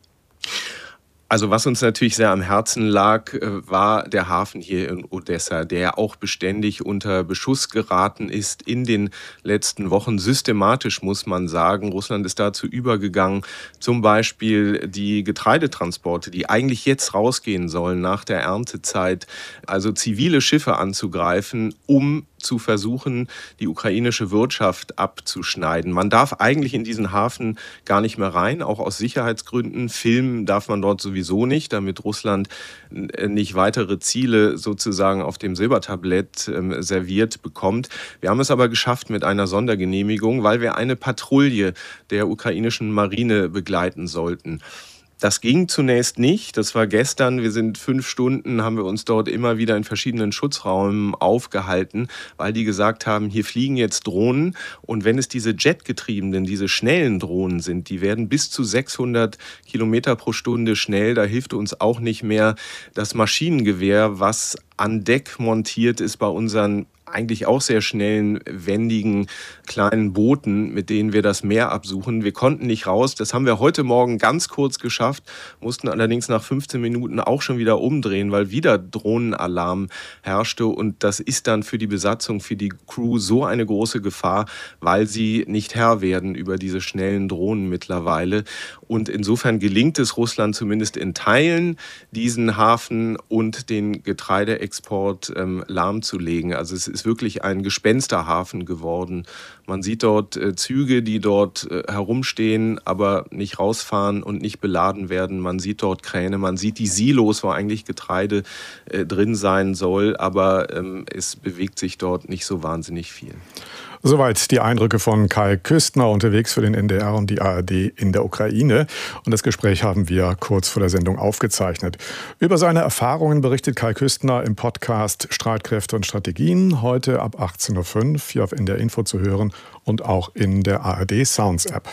[SPEAKER 16] Also was uns natürlich sehr am Herzen lag, war der Hafen hier in Odessa, der auch beständig unter Beschuss geraten ist in den letzten Wochen. Systematisch muss man sagen. Russland ist dazu übergegangen, zum Beispiel die Getreidetransporte, die eigentlich jetzt rausgehen sollen nach der Erntezeit, also zivile Schiffe anzugreifen, um zu versuchen, die ukrainische Wirtschaft abzuschneiden. Man darf eigentlich in diesen Hafen gar nicht mehr rein, auch aus Sicherheitsgründen. Filmen darf man dort sowieso nicht, damit Russland nicht weitere Ziele sozusagen auf dem Silbertablett serviert bekommt. Wir haben es aber geschafft mit einer Sondergenehmigung, weil wir eine Patrouille der ukrainischen Marine begleiten sollten. Das ging zunächst nicht. Das war gestern. Wir sind 5 Stunden, haben wir uns dort immer wieder in verschiedenen Schutzräumen aufgehalten, weil die gesagt haben, hier fliegen jetzt Drohnen. Und wenn es diese jetgetriebenen, diese schnellen Drohnen sind, die werden bis zu 600 Kilometer pro Stunde schnell. Da hilft uns auch nicht mehr das Maschinengewehr, was an Deck montiert ist bei unseren eigentlich auch sehr schnellen, wendigen, kleinen Booten, mit denen wir das Meer absuchen. Wir konnten nicht raus. Das haben wir heute Morgen ganz kurz geschafft, mussten allerdings nach 15 Minuten auch schon wieder umdrehen, weil wieder Drohnenalarm herrschte. Und das ist dann für die Besatzung, für die Crew so eine große Gefahr, weil sie nicht Herr werden über diese schnellen Drohnen mittlerweile. Und insofern gelingt es Russland zumindest in Teilen, diesen Hafen und den Getreideexport lahmzulegen. Also es ist wirklich ein Gespensterhafen geworden. Man sieht dort Züge, die dort herumstehen, aber nicht rausfahren und nicht beladen werden. Man sieht dort Kräne, man sieht die Silos, wo eigentlich Getreide drin sein soll, aber es bewegt sich dort nicht so wahnsinnig viel.
[SPEAKER 20] Soweit die Eindrücke von Kai Küstner, unterwegs für den NDR und die ARD in der Ukraine. Und das Gespräch haben wir kurz vor der Sendung aufgezeichnet. Über seine Erfahrungen berichtet Kai Küstner im Podcast Streitkräfte und Strategien. Heute ab 18.05 Uhr hier auf NDR Info zu hören und auch in der ARD Sounds App.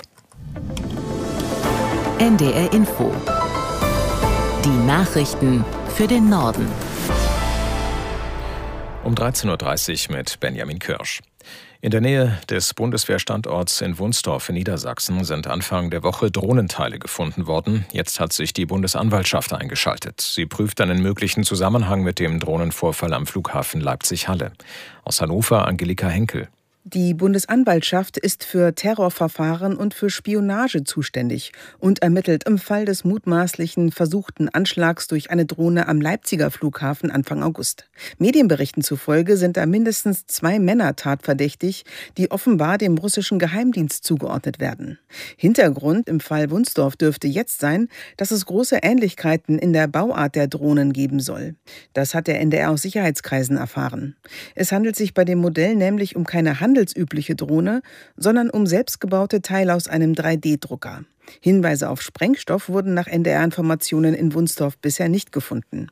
[SPEAKER 7] NDR Info. Die Nachrichten für den Norden.
[SPEAKER 9] Um 13.30 Uhr mit Benjamin Kirsch. In der Nähe des Bundeswehrstandorts in Wunstorf in Niedersachsen sind Anfang der Woche Drohnenteile gefunden worden. Jetzt hat sich die Bundesanwaltschaft eingeschaltet. Sie prüft einen möglichen Zusammenhang mit dem Drohnenvorfall am Flughafen Leipzig-Halle. Aus Hannover Angelika Henkel.
[SPEAKER 2] Die Bundesanwaltschaft ist für Terrorverfahren und für Spionage zuständig und ermittelt im Fall des mutmaßlichen versuchten Anschlags durch eine Drohne am Leipziger Flughafen Anfang August. Medienberichten zufolge sind da mindestens 2 Männer tatverdächtig, die offenbar dem russischen Geheimdienst zugeordnet werden. Hintergrund im Fall Wunstorf dürfte jetzt sein, dass es große Ähnlichkeiten in der Bauart der Drohnen geben soll. Das hat der NDR aus Sicherheitskreisen erfahren. Es handelt sich bei dem Modell nämlich um keine handelsübliche Drohne, sondern um selbstgebaute Teile aus einem 3D-Drucker. Hinweise auf Sprengstoff wurden nach NDR-Informationen in Wunstorf bisher nicht gefunden.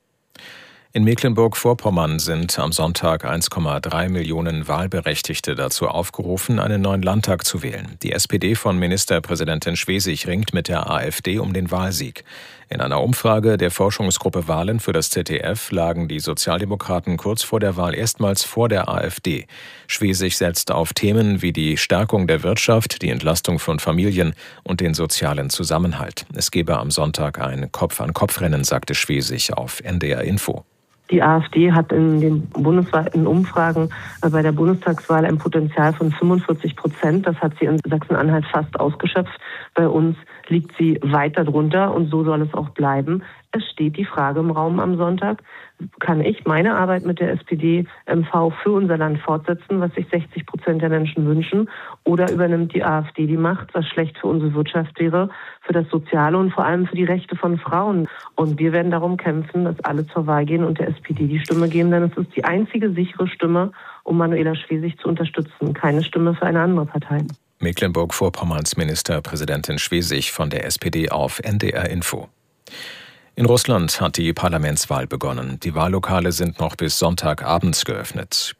[SPEAKER 9] In Mecklenburg-Vorpommern sind am Sonntag 1,3 Millionen Wahlberechtigte dazu aufgerufen, einen neuen Landtag zu wählen. Die SPD von Ministerpräsidentin Schwesig ringt mit der AfD um den Wahlsieg. In einer Umfrage der Forschungsgruppe Wahlen für das ZDF lagen die Sozialdemokraten kurz vor der Wahl erstmals vor der AfD. Schwesig setzt auf Themen wie die Stärkung der Wirtschaft, die Entlastung von Familien und den sozialen Zusammenhalt. Es gebe am Sonntag ein Kopf-an-Kopf-Rennen, sagte Schwesig auf NDR Info.
[SPEAKER 17] Die AfD hat in den bundesweiten Umfragen bei der Bundestagswahl ein Potenzial von 45%. Das hat sie in Sachsen-Anhalt fast ausgeschöpft. Bei uns liegt sie weiter drunter und so soll es auch bleiben. Es steht die Frage im Raum am Sonntag, kann ich meine Arbeit mit der SPD-MV für unser Land fortsetzen, was sich 60% der Menschen wünschen, oder übernimmt die AfD die Macht, was schlecht für unsere Wirtschaft wäre, für das Soziale und vor allem für die Rechte von Frauen. Und wir werden darum kämpfen, dass alle zur Wahl gehen und der SPD die Stimme geben, denn es ist die einzige sichere Stimme, um Manuela Schwesig zu unterstützen, keine Stimme für eine andere Partei.
[SPEAKER 9] Mecklenburg-Vorpommerns Ministerpräsidentin Schwesig von der SPD auf NDR Info. In Russland hat die Parlamentswahl begonnen. Die Wahllokale sind noch bis Sonntagabend geöffnet.